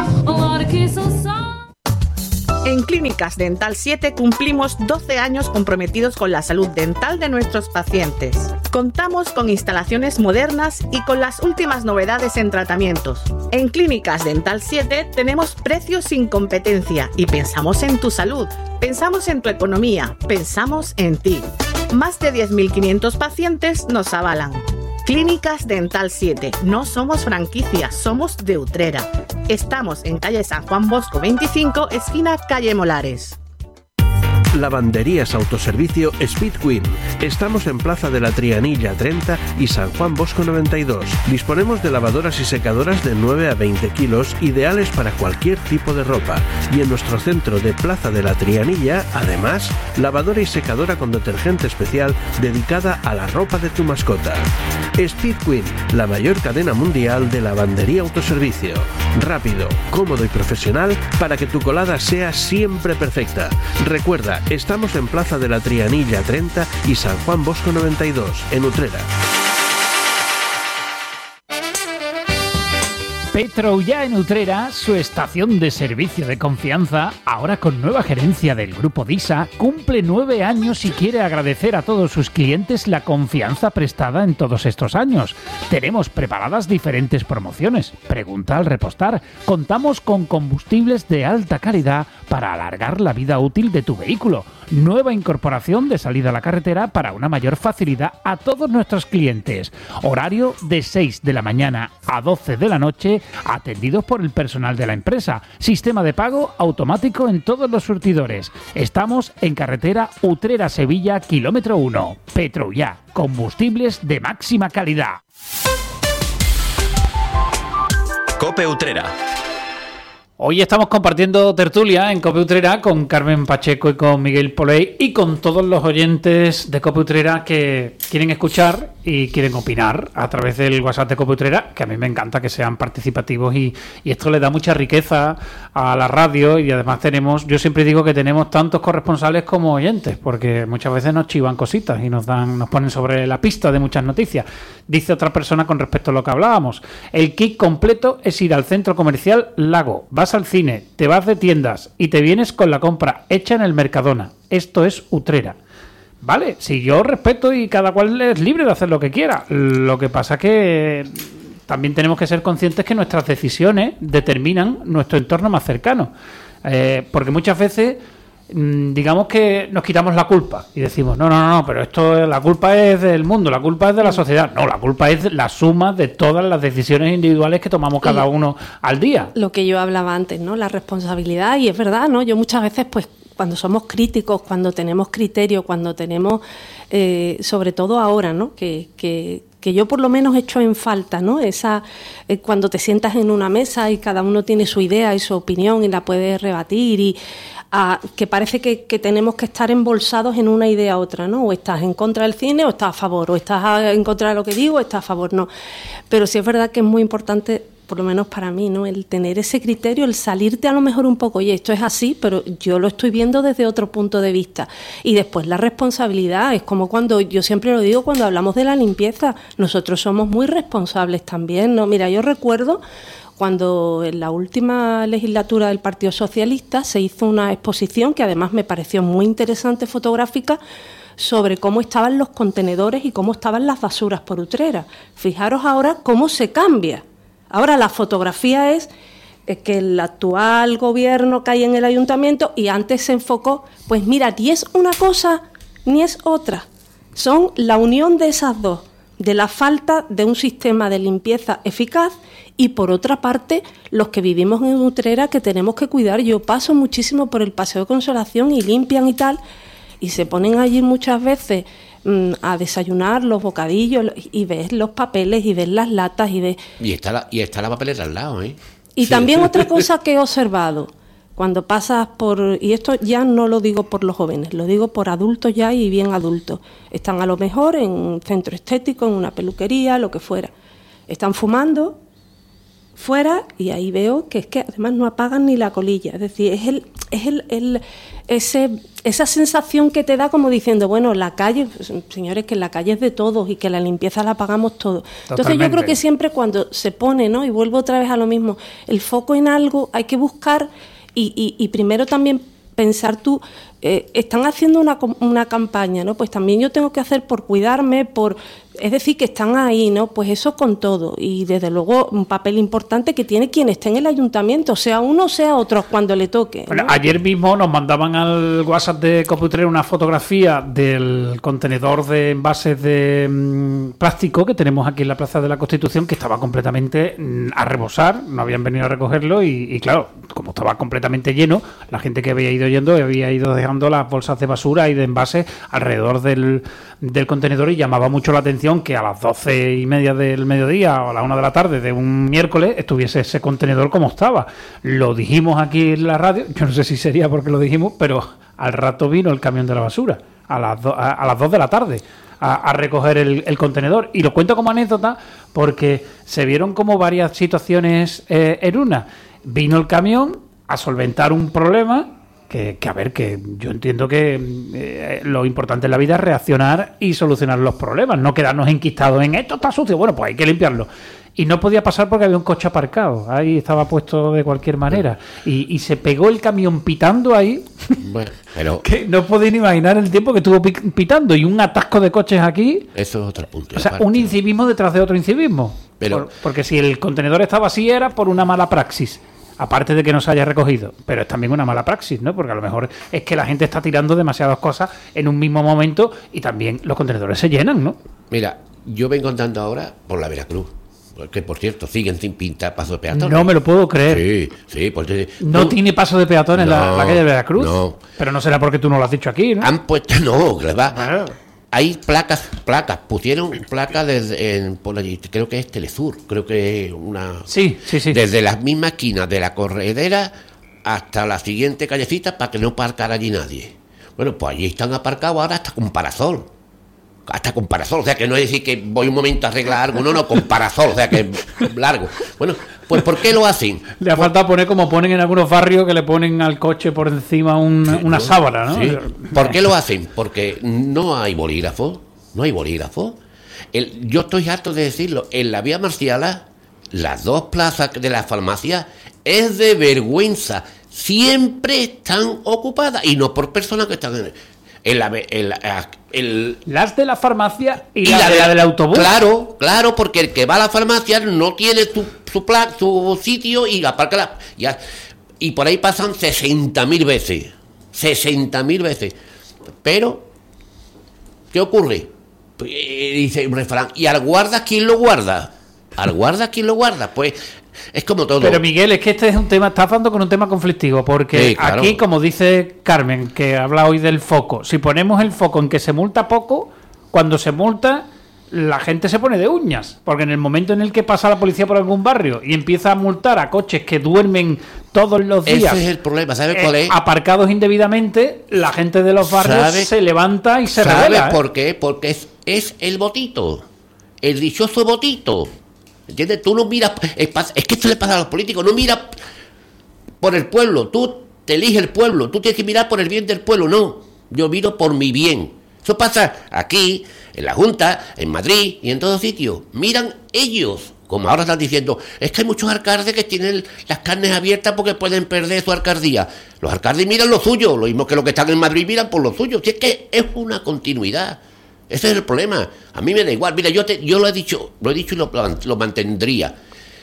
En Clínicas Dental siete cumplimos doce años comprometidos con la salud dental de nuestros pacientes. Contamos con instalaciones modernas y con las últimas novedades en tratamientos. En Clínicas Dental siete tenemos precios sin competencia y pensamos en tu salud, pensamos en tu economía, pensamos en ti. Más de diez mil quinientos pacientes nos avalan. Clínicas Dental siete. No somos franquicia, somos de Utrera. Estamos en calle San Juan Bosco veinticinco, esquina calle Molares. Lavanderías Autoservicio Speed Queen. Estamos en Plaza de la Trianilla treinta y San Juan Bosco noventa y dos. Disponemos de lavadoras y secadoras de nueve a veinte kilos, ideales para cualquier tipo de ropa. Y en nuestro centro de Plaza de la Trianilla, además, lavadora y secadora con detergente especial dedicada a la ropa de tu mascota. Speed Queen, la mayor cadena mundial de lavandería autoservicio. Rápido, cómodo y profesional para que tu colada sea siempre perfecta. Recuerda, estamos en Plaza de la Trianilla treinta y San Juan Bosco noventa y dos, en Utrera. Petroullà en Utrera, su estación de servicio de confianza, ahora con nueva gerencia del Grupo DISA, cumple nueve años y quiere agradecer a todos sus clientes la confianza prestada en todos estos años. Tenemos preparadas diferentes promociones. Pregunta al repostar. Contamos con combustibles de alta calidad para alargar la vida útil de tu vehículo. Nueva incorporación de salida a la carretera para una mayor facilidad a todos nuestros clientes. Horario de seis de la mañana a doce de la noche, atendidos por el personal de la empresa. Sistema de pago automático en todos los surtidores. Estamos en carretera Utrera-Sevilla, kilómetro uno. Petroullà, combustibles de máxima calidad. Cope Utrera. Hoy estamos compartiendo tertulia en Cope Utrera con Carmen Pacheco y con Miguel Poley y con todos los oyentes de Cope Utrera que quieren escuchar y quieren opinar a través del WhatsApp de Cope Utrera, que a mí me encanta que sean participativos y, y esto le da mucha riqueza a la radio y además tenemos, yo siempre digo que tenemos tantos corresponsales como oyentes, porque muchas veces nos chivan cositas y nos dan, nos ponen sobre la pista de muchas noticias. Dice otra persona con respecto a lo que hablábamos: el kit completo es ir al centro comercial Lago, vas al cine, te vas de tiendas y te vienes con la compra hecha en el Mercadona. Esto es Utrera. Vale, si yo respeto y cada cual es libre de hacer lo que quiera. Lo que pasa que también tenemos que ser conscientes que nuestras decisiones determinan nuestro entorno más cercano. Eh, porque muchas veces digamos que nos quitamos la culpa y decimos, no, no, no, pero esto, la culpa es del mundo, la culpa es de la sociedad. No, la culpa es la suma de todas las decisiones individuales que tomamos cada uno al día. Lo que yo hablaba antes, ¿no? La responsabilidad, y es verdad, ¿no? Yo muchas veces, pues, cuando somos críticos, cuando tenemos criterio, cuando tenemos, eh, sobre todo ahora, ¿no? Que, que, que yo por lo menos echo en falta, ¿no? Esa, eh, cuando te sientas en una mesa y cada uno tiene su idea y su opinión y la puede rebatir y a, que parece que, que tenemos que estar embolsados en una idea u otra, ¿no? O estás en contra del cine o estás a favor, o estás en contra de lo que digo o estás a favor, no. Pero sí es verdad que es muy importante, por lo menos para mí, ¿no? El tener ese criterio, el salirte a lo mejor un poco, oye, esto es así, pero yo lo estoy viendo desde otro punto de vista. Y después la responsabilidad, es como cuando, yo siempre lo digo cuando hablamos de la limpieza, nosotros somos muy responsables también, ¿no? Mira, yo recuerdo cuando en la última legislatura del Partido Socialista se hizo una exposición que además me pareció muy interesante, fotográfica, sobre cómo estaban los contenedores y cómo estaban las basuras por Utrera. Fijaros ahora cómo se cambia. Ahora la fotografía es que el actual gobierno cae en el ayuntamiento y antes se enfocó, pues mira, ni es una cosa ni es otra. Son la unión de esas dos, de la falta de un sistema de limpieza eficaz y por otra parte los que vivimos en Utrera que tenemos que cuidar. Yo paso muchísimo por el Paseo de Consolación y limpian y tal, y se ponen allí muchas veces mmm, a desayunar los bocadillos y ves los papeles y ves las latas y ves... Y está la, y está la papelera al lado, ¿eh? Y sí. También otra cosa que he observado, cuando pasas por... Y esto ya no lo digo por los jóvenes, lo digo por adultos ya y bien adultos. Están a lo mejor en un centro estético, en una peluquería, lo que fuera. Están fumando fuera y ahí veo que es que además no apagan ni la colilla. Es decir, es el, es el, el ese, esa sensación que te da como diciendo, bueno, la calle, señores, que la calle es de todos y que la limpieza la pagamos todos. Totalmente. Entonces yo creo que siempre cuando se pone, ¿no? Y vuelvo otra vez a lo mismo, el foco en algo hay que buscar y, y, y primero también pensar tú, eh, están haciendo una, una campaña, ¿no? Pues también yo tengo que hacer por cuidarme, por... Es decir, que están ahí, ¿no? Pues eso con todo. Y desde luego un papel importante que tiene quien esté en el ayuntamiento, sea uno o sea otro, cuando le toque, ¿no? Bueno, ayer mismo nos mandaban al WhatsApp de Cope Utrera una fotografía del contenedor de envases de mmm, plástico que tenemos aquí en la Plaza de la Constitución, que estaba completamente mmm, a rebosar, no habían venido a recogerlo y, y claro, como estaba completamente lleno, la gente que había ido yendo había ido dejando las bolsas de basura y de envases alrededor del, del contenedor y llamaba mucho la atención que a las doce y media del mediodía o a la una de la tarde de un miércoles estuviese ese contenedor como estaba. Lo dijimos aquí en la radio, yo no sé si sería porque lo dijimos, pero al rato vino el camión de la basura a las, do, a, a las dos de la tarde a, a recoger el, el contenedor. Y lo cuento como anécdota porque se vieron como varias situaciones eh, en una. Vino el camión a solventar un problema Que, que a ver, que yo entiendo que eh, lo importante en la vida es reaccionar y solucionar los problemas, no quedarnos enquistados en esto está sucio, bueno, pues hay que limpiarlo. Y no podía pasar porque había un coche aparcado, ahí estaba puesto de cualquier manera. Y, y se pegó el camión pitando ahí, bueno, pero que no podéis ni imaginar el tiempo que estuvo pitando, y un atasco de coches aquí. Eso es otro punto. O sea, aparte, un incivismo detrás de otro incivismo. Pero, por, porque si el contenedor estaba así era por una mala praxis. Aparte de que no se haya recogido, pero es también una mala praxis, ¿no? Porque a lo mejor es que la gente está tirando demasiadas cosas en un mismo momento y también los contenedores se llenan, ¿no? Mira, yo vengo andando ahora por la Veracruz, que por cierto siguen sin pintar paso de peatones. No me lo puedo creer. Sí, sí. Porque, ¿No tú, tiene paso de peatones no, la, la calle de Veracruz? No. Pero no será porque tú no lo has dicho aquí, ¿no? Han puesto, no, que va. Bueno. Hay placas, placas, pusieron placas desde, en, por allí, creo que es Telesur, creo que es una... Sí, sí, sí. Desde las mismas esquinas de la corredera hasta la siguiente callecita para que no aparcara allí nadie. Bueno, pues allí están aparcados ahora hasta con parasol. Hasta con parasol, o sea que no es decir que voy un momento a arreglar algo, no, no, con parasol, o sea que es largo. Bueno, pues ¿por qué lo hacen? Le ha faltado poner como ponen en algunos barrios que le ponen al coche por encima un, sí, una ¿no? sábana, ¿no? Sí. ¿Por qué lo hacen? Porque no hay bolígrafo, no hay bolígrafo. El, yo estoy harto de decirlo, en la vía Marciala, las dos plazas de la farmacia es de vergüenza, siempre están ocupadas y no por personas que están en... En la, en la, el, las de la farmacia y, y la, la, de, de, la del autobús. Claro, claro, porque el que va a la farmacia no tiene su su, placa, su sitio y aparca la, ya, y por ahí pasan sesenta mil veces. sesenta mil veces. Pero, ¿qué ocurre? Pues, dice un refrán, ¿y al guarda quién lo guarda? ¿Al guarda quién lo guarda? Pues... Es como todo. Pero Miguel, es que este es un tema, estás dando con un tema conflictivo, porque sí, claro. Aquí, como dice Carmen, que habla hoy del foco, si ponemos el foco en que se multa poco, cuando se multa, la gente se pone de uñas, porque en el momento en el que pasa la policía por algún barrio y empieza a multar a coches que duermen todos los días, ese es el problema, ¿sabes eh, cuál es? Aparcados indebidamente, la gente de los barrios ¿Sabe? se levanta y se ¿Sabes revela. ¿Sabes por qué? Porque es, es el botito, el dichoso botito. ¿Entiendes? Tú no miras, es, es que esto le pasa a los políticos, no miras por el pueblo, tú te eliges el pueblo, tú tienes que mirar por el bien del pueblo, no, yo miro por mi bien. Eso pasa aquí, en la Junta, en Madrid y en todos sitios, miran ellos, como ahora están diciendo, es que hay muchos alcaldes que tienen las carnes abiertas porque pueden perder su alcaldía. Los alcaldes miran lo suyo, lo mismo que los que están en Madrid miran por lo suyo, si es que es una continuidad. Ese es el problema. A mí me da igual. Mira, yo te, yo lo he dicho, lo he dicho y lo, lo mantendría.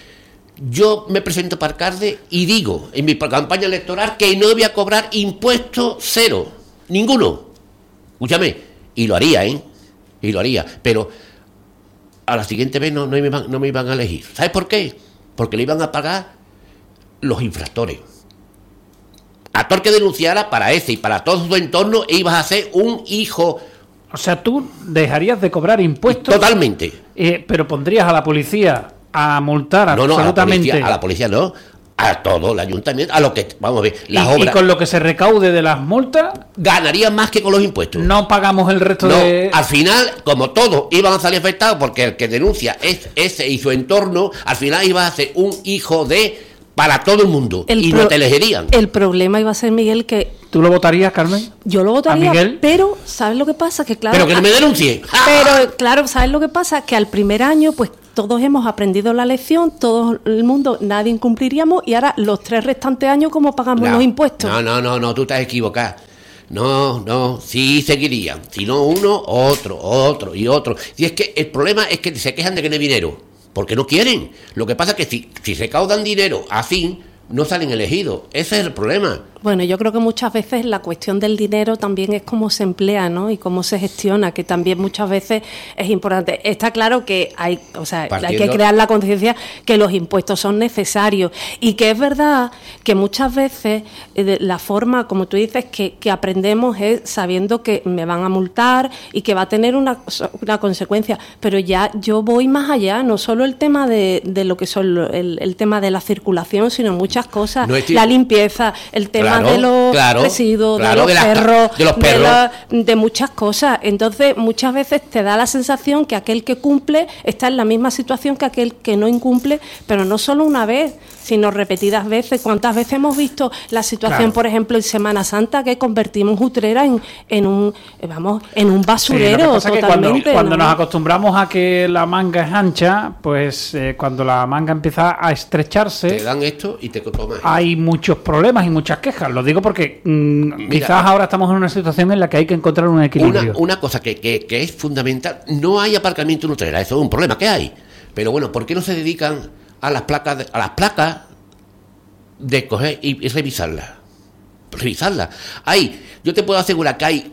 Yo me presento para alcalde y digo en mi campaña electoral que no voy a cobrar impuesto cero, ninguno. Escúchame, y lo haría, ¿eh? Y lo haría. Pero a la siguiente vez no, no, me, iban, no me iban a elegir. ¿Sabes por qué? Porque le iban a pagar los infractores. a todo el que denunciara, para ese y para todo su entorno, ibas a ser un hijo. O sea, tú dejarías de cobrar impuestos. Totalmente. Eh, pero pondrías a la policía a multar no, no, absolutamente. A la, policía, a la policía no. A todo el ayuntamiento, a lo que, vamos a ver, las y, obras. Y con lo que se recaude de las multas, ganarían más que con los impuestos. No pagamos el resto no, de. Al final, como todos iban a salir afectados, porque el que denuncia es ese y su entorno, al final iba a ser un hijo de para todo el mundo el y pro, no te elegirían. El problema iba a ser, Miguel, que ¿tú lo votarías, Carmen? Yo lo votaría, ¿A Miguel? Pero ¿sabes lo que pasa? Que claro. Pero que no me denuncie. Pero claro, ¿sabes lo que pasa? Que al primer año, pues todos hemos aprendido la lección, todo el mundo, nadie incumpliríamos, y ahora los tres restantes años, ¿cómo pagamos no, los impuestos? No, no, no, no, tú estás equivocada. No, no, sí seguirían. Si no uno, otro, otro y otro. Y es que el problema es que se quejan de que no hay dinero, porque no quieren. Lo que pasa es que si, si se caudan dinero así, no salen elegidos. Ese es el problema. Bueno, yo creo que muchas veces la cuestión del dinero también es cómo se emplea, ¿no? Y cómo se gestiona, que también muchas veces es importante. Está claro que hay, o sea, Partiendo... hay que crear la conciencia que los impuestos son necesarios y que es verdad que muchas veces eh, la forma, como tú dices, que, que aprendemos es sabiendo que me van a multar y que va a tener una, una consecuencia. Pero ya yo voy más allá, no solo el tema de, de lo que son el, el tema de la circulación, sino muchas cosas, no estoy... la limpieza, el tema Claro, de los claro, residuos, claro, de, los de, perros, de los perros, de, la, de muchas cosas. Entonces, muchas veces te da la sensación que aquel que cumple está en la misma situación que aquel que no incumple, pero no solo una vez, sino repetidas veces. ¿Cuántas veces hemos visto la situación, claro. por ejemplo, en Semana Santa, que convertimos Utrera en, en un vamos en un basurero? Sí, lo que pasa totalmente. Es que cuando, cuando ¿no? nos acostumbramos a que la manga es ancha, pues eh, cuando la manga empieza a estrecharse, te dan esto y te tomas. Hay muchos problemas y muchas quejas. Lo digo porque mmm, Mira, quizás ahora estamos en una situación en la que hay que encontrar un equilibrio. Una, una cosa que, que, que es fundamental, no hay aparcamiento en Utrera, eso es un problema que hay. Pero bueno, ¿por qué no se dedican a las placas de, a las placas de coger y, y revisarlas? Revisarlas. Hay, yo te puedo asegurar que hay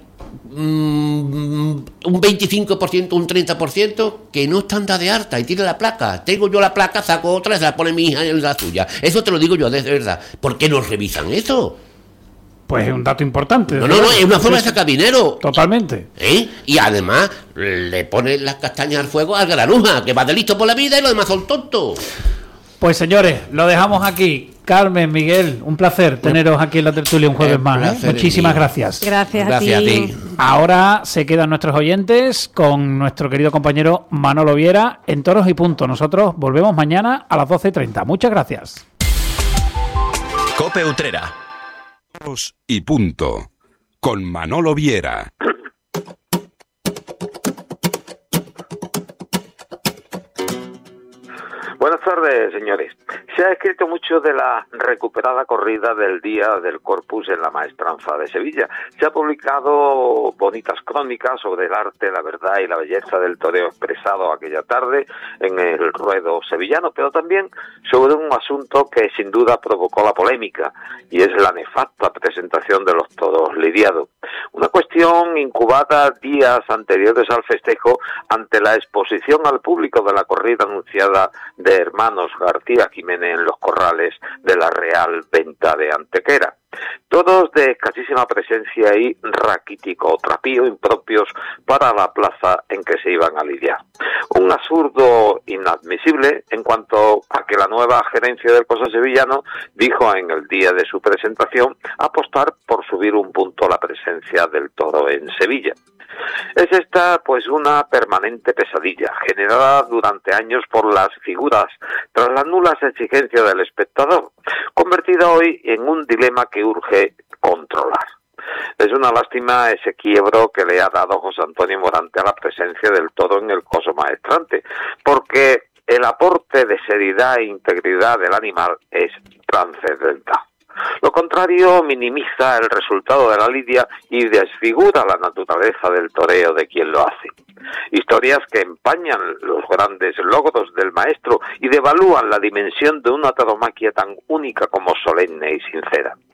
mmm, un veinticinco por ciento, un treinta por ciento que no están dadas de alta y tiene la placa. Tengo yo la placa, saco otra y se la pone mi hija en la suya. Eso te lo digo yo de verdad. ¿Por qué no revisan eso? Pues es un dato importante. No, no, no, es una forma de sacar dinero. Totalmente. ¿Eh? Y además le ponen las castañas al fuego al granuja, que va de listo por la vida y los demás son tontos. Pues señores, lo dejamos aquí. Carmen, Miguel, un placer teneros aquí en la tertulia un jueves más. ¿eh? Muchísimas gracias. Gracias, gracias a, ti. a ti. Ahora se quedan nuestros oyentes con nuestro querido compañero Manolo Viera en Toros y Punto. Nosotros volvemos mañana a las doce y treinta. Muchas gracias. COPE Utrera. Toros y Punto. Con Manolo Viera. Buenas tardes, señores. Se ha escrito mucho de la recuperada corrida del Día del Corpus en la Maestranza de Sevilla. Se ha publicado bonitas crónicas sobre el arte, la verdad y la belleza del toreo expresado aquella tarde en el ruedo sevillano, pero también sobre un asunto que sin duda provocó la polémica, y es la nefasta presentación de los toros lidiados. Una cuestión incubada días anteriores al festejo ante la exposición al público de la corrida anunciada de hermanos García Jiménez en los corrales de la Real Venta de Antequera. Todos de escasísima presencia y raquítico trapío impropios para la plaza en que se iban a lidiar. Un absurdo inadmisible en cuanto a que la nueva gerencia del Coso Sevillano dijo en el día de su presentación apostar por subir un punto la presencia del toro en Sevilla. Es esta pues una permanente pesadilla generada durante años por las figuras tras las nulas exigencias del espectador, convertida hoy en un dilema que urge controlar. Es una lástima ese quiebro que le ha dado José Antonio Morante a la presencia del toro en el Coso Maestrante, porque el aporte de seriedad e integridad del animal es trascendental. Lo contrario minimiza el resultado de la lidia y desfigura la naturaleza del toreo de quien lo hace. Historias que empañan los grandes logros del maestro y devalúan la dimensión de una tauromaquia tan única como solemne y sincera.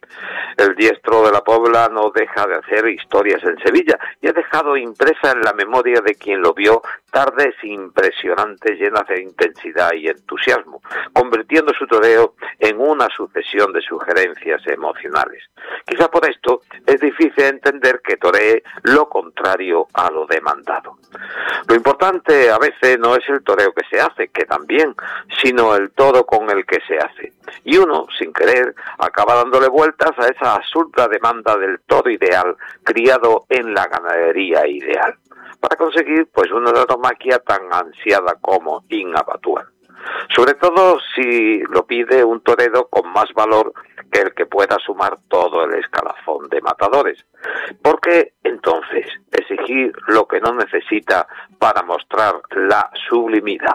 El diestro de la Puebla no deja de hacer historias en Sevilla y ha dejado impresa en la memoria de quien lo vio tardes impresionantes llenas de intensidad y entusiasmo, convirtiendo su toreo en una sucesión de sugerencias emocionales. Quizá por esto es difícil entender que toree lo contrario a lo demandado. Lo importante a veces no es el toreo que se hace, que también, sino el todo con el que se hace. Y uno, sin querer, acaba dándole vueltas a esa absurda demanda del todo ideal, criado en la ganadería ideal, para conseguir pues una tauromaquia tan ansiada como inabattual. Sobre todo si lo pide un torero con más valor que el que pueda sumar todo el escalafón de matadores. Porque entonces exigir lo que no necesita para mostrar la sublimidad.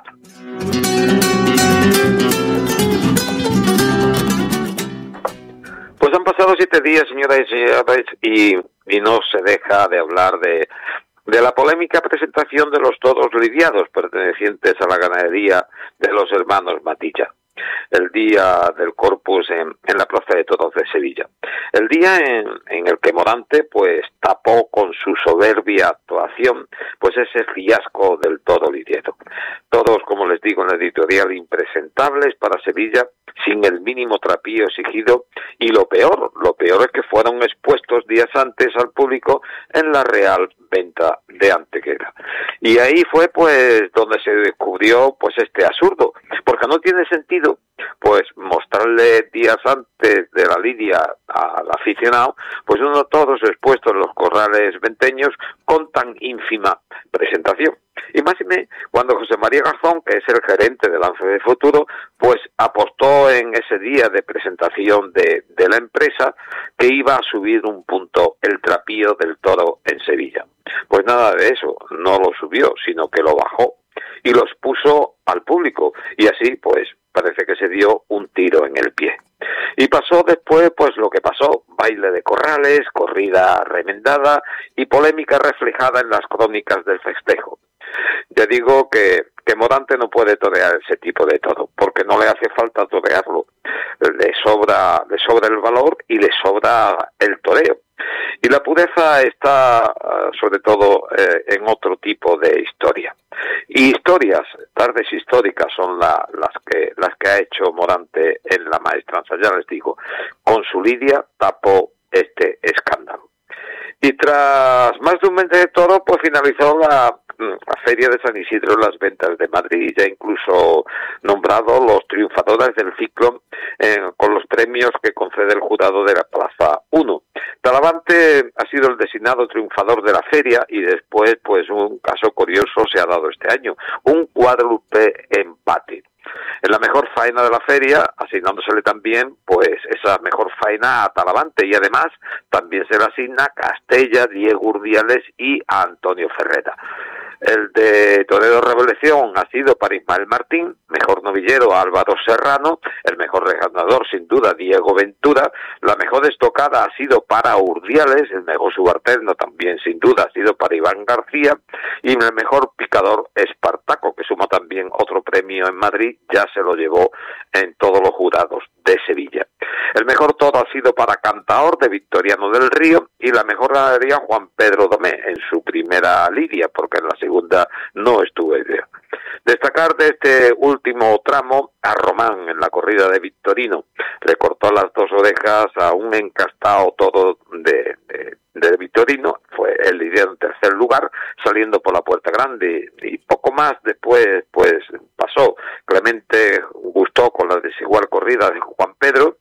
Pues han pasado siete días, señoras y señores, y, y no se deja de hablar de, de la polémica presentación de los toros lidiados pertenecientes a la ganadería de los hermanos Matilla, el día del Corpus en, en la Plaza de Toros de Sevilla. El día en, en el que Morante pues tapó con su soberbia actuación pues ese fiasco del toro lidiado. Todos, como les digo en el editorial, impresentables para Sevilla, sin el mínimo trapío exigido, y lo peor, lo peor es que fueron expuestos días antes al público en la Real Venta de Antequera. Y ahí fue pues donde se descubrió pues este absurdo, porque no tiene sentido pues mostrarle días antes de la lidia al aficionado pues uno todos expuestos en los corrales venteños con tan ínfima presentación. Y más cuando José María Garzón, que es el gerente de Lance de Futuro, pues apostó en ese día de presentación de, de la empresa que iba a subir un punto el trapío del toro en Sevilla. Pues nada de eso, no lo subió, sino que lo bajó y los puso al público, y así pues parece que se dio un tiro en el pie. Y pasó después pues lo que pasó, baile de corrales, corrida remendada y polémica reflejada en las crónicas del festejo. Ya digo que, que Morante no puede torear ese tipo de toro, porque no le hace falta torearlo, le sobra, le sobra el valor y le sobra el toreo. Y la pureza está sobre todo eh, en otro tipo de historia. Y historias, tardes históricas son la, las que las que ha hecho Morante en la maestranza, ya les digo, con su lidia tapó este escándalo. Y tras más de un mes de toro, pues finalizó la, la Feria de San Isidro en las Ventas de Madrid, ya incluso nombrado los triunfadores del ciclo eh, con los premios que concede el jurado de la Plaza uno. Talavante ha sido el designado triunfador de la feria y después, pues un caso curioso se ha dado este año, un cuádruple empate. En la mejor faena de la feria, asignándosele también pues esa mejor faena a Talavante, y además también se le asigna Castella, Diego Urdiales y a Antonio Ferrera. El de Toledo Revelación ha sido para Ismael Martín, mejor novillero a Álvaro Serrano, el mejor reganador sin duda Diego Ventura, la mejor estocada ha sido para Urdiales, el mejor subalterno también sin duda ha sido para Iván García, y el mejor picador Espartaco, que suma también otro premio en Madrid, ya se lo llevó en todos los jurados de Sevilla. El mejor toro ha sido para Cantaor de Victoriano del Río, y la mejor ganadería Juan Pedro Domé en su primera lidia, porque en la segunda no estuve yo. Destacar de este último tramo a Román en la corrida de Victorino. Le cortó las dos orejas a un encastado toro de, de, de Victorino, fue el lidiado en tercer lugar, saliendo por la puerta grande, y poco más después pues pasó. Clemente gustó con la desigual corrida de Juan Pedro,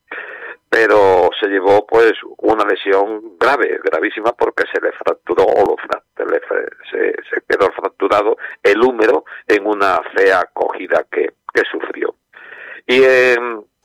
pero se llevó pues una lesión grave, gravísima, porque se le fracturó o lo fra- le, se, se quedó fracturado el húmero en una fea cogida que, que sufrió. Y eh,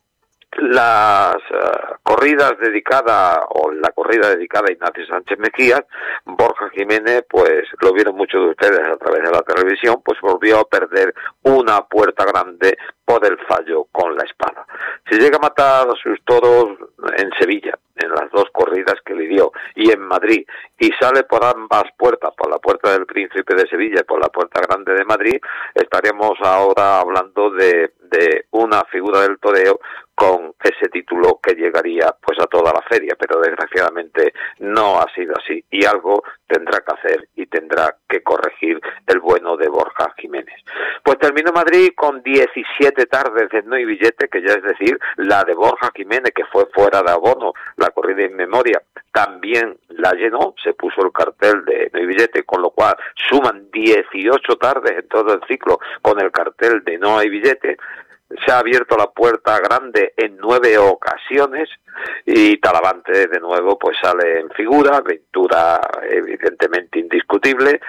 las uh, corridas dedicadas, o la corrida dedicada a Ignacio Sánchez Mejías, Borja Jiménez, pues lo vieron muchos de ustedes a través de la televisión, pues volvió a perder una puerta grande por el fallo con la espada. Si llega a matar a sus toros en Sevilla, en las dos corridas que le dio, y en Madrid, y sale por ambas puertas, por la puerta del Príncipe de Sevilla y por la puerta grande de Madrid, estaríamos ahora hablando de, de una figura del toreo con ese título que llegaría pues a toda la feria, pero desgraciadamente no ha sido así y algo tendrá que hacer y tendrá que corregir el bueno de Borja Jiménez. Pues terminó Madrid con diecisiete tardes de no hay billete, que ya es decir, la de Borja Jiménez, que fue fuera de abono, la corrida en memoria, también la llenó, se puso el cartel de no hay billete, con lo cual suman dieciocho tardes en todo el ciclo con el cartel de no hay billete. Se ha abierto la puerta grande en nueve ocasiones y Talavante de nuevo pues sale en figura, Ventura evidentemente indiscutible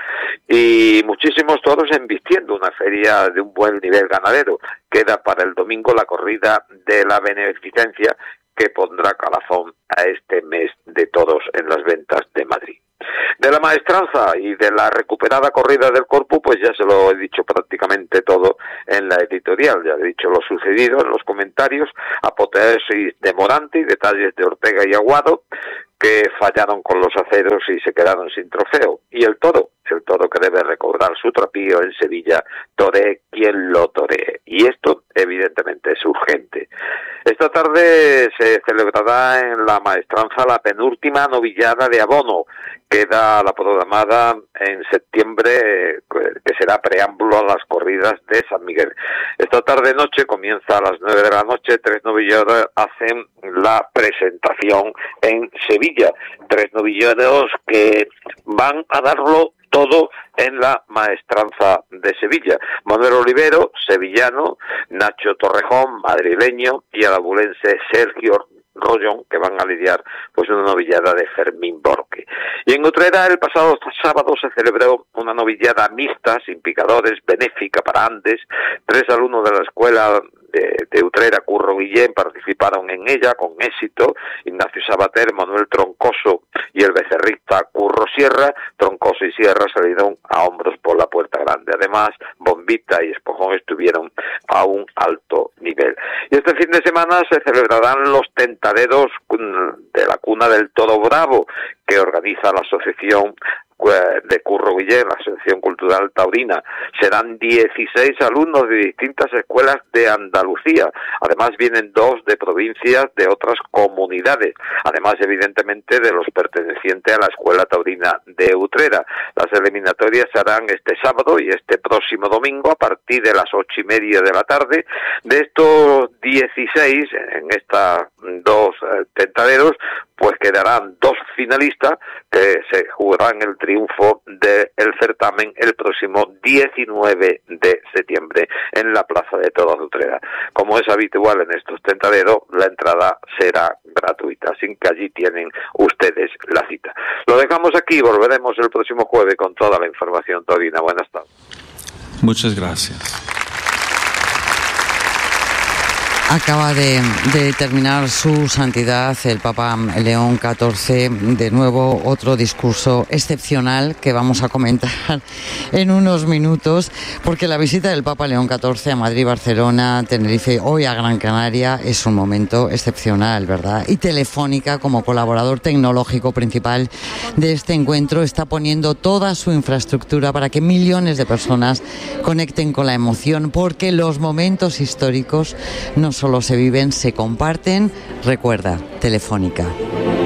y muchísimos toros embistiendo una feria de un buen nivel ganadero. Queda para el domingo la corrida de la beneficencia que pondrá calazón a este mes de toros en las ventas de Madrid. De la maestranza y de la recuperada corrida del Corpus, pues ya se lo he dicho prácticamente todo en la editorial, ya he dicho lo sucedido en los comentarios, apoteosis de Morante y detalles de Ortega y Aguado, que fallaron con los aceros y se quedaron sin trofeo. Y el toro, el toro que debe recobrar su trapío en Sevilla, toree quien lo toree. Y esto, evidentemente, es urgente. Esta tarde se celebrará en la maestranza la penúltima novillada de abono. Queda la programada en septiembre, que será preámbulo a las corridas de San Miguel. Esta tarde-noche comienza a las nueve de la noche, tres novilleros hacen la presentación en Sevilla. Tres novilleros que van a darlo todo en la maestranza de Sevilla. Manuel Olivero, sevillano, Nacho Torrejón, madrileño, y el abulense Sergio Rollón, que van a lidiar pues una novillada de Fermín Borque. Y en Utrera el pasado sábado se celebró una novillada mixta, sin picadores, benéfica para Andes. Tres alumnos de la escuela de, de Utrera, Curro Guillén, participaron en ella con éxito. Ignacio Sabater, Manuel Troncoso y el becerrista Curro Sierra. Troncoso y Sierra salieron a hombros por la puerta grande. Además, Bombita y Espojón estuvieron a un alto nivel. Y este fin de semana se celebrarán los tentaderos de la Cuna del Toro Bravo, que organiza la asociación de Curro Guillén, la Asociación Cultural Taurina. Serán dieciséis alumnos de distintas escuelas de Andalucía. Además vienen dos de provincias de otras comunidades. Además, evidentemente, de los pertenecientes a la Escuela Taurina de Utrera. Las eliminatorias se harán este sábado y este próximo domingo a partir de las ocho y media de la tarde. De estos dieciséis, en estas dos eh, tentaderos, pues quedarán dos finalistas que se jugarán el triunfo del certamen el próximo diecinueve de septiembre en la Plaza de Toros de Utrera. Como es habitual en estos tentaderos, la entrada será gratuita, así que allí tienen ustedes la cita. Lo dejamos aquí, volveremos el próximo jueves con toda la información taurina. Buenas tardes. Muchas gracias. Acaba de, de terminar su santidad el Papa León catorce, de nuevo otro discurso excepcional que vamos a comentar en unos minutos, porque la visita del Papa León catorce a Madrid, Barcelona, Tenerife, hoy a Gran Canaria es un momento excepcional, ¿verdad? Y Telefónica, como colaborador tecnológico principal de este encuentro, está poniendo toda su infraestructura para que millones de personas conecten con la emoción, porque los momentos históricos no solo se viven, se comparten. Recuerda, Telefónica.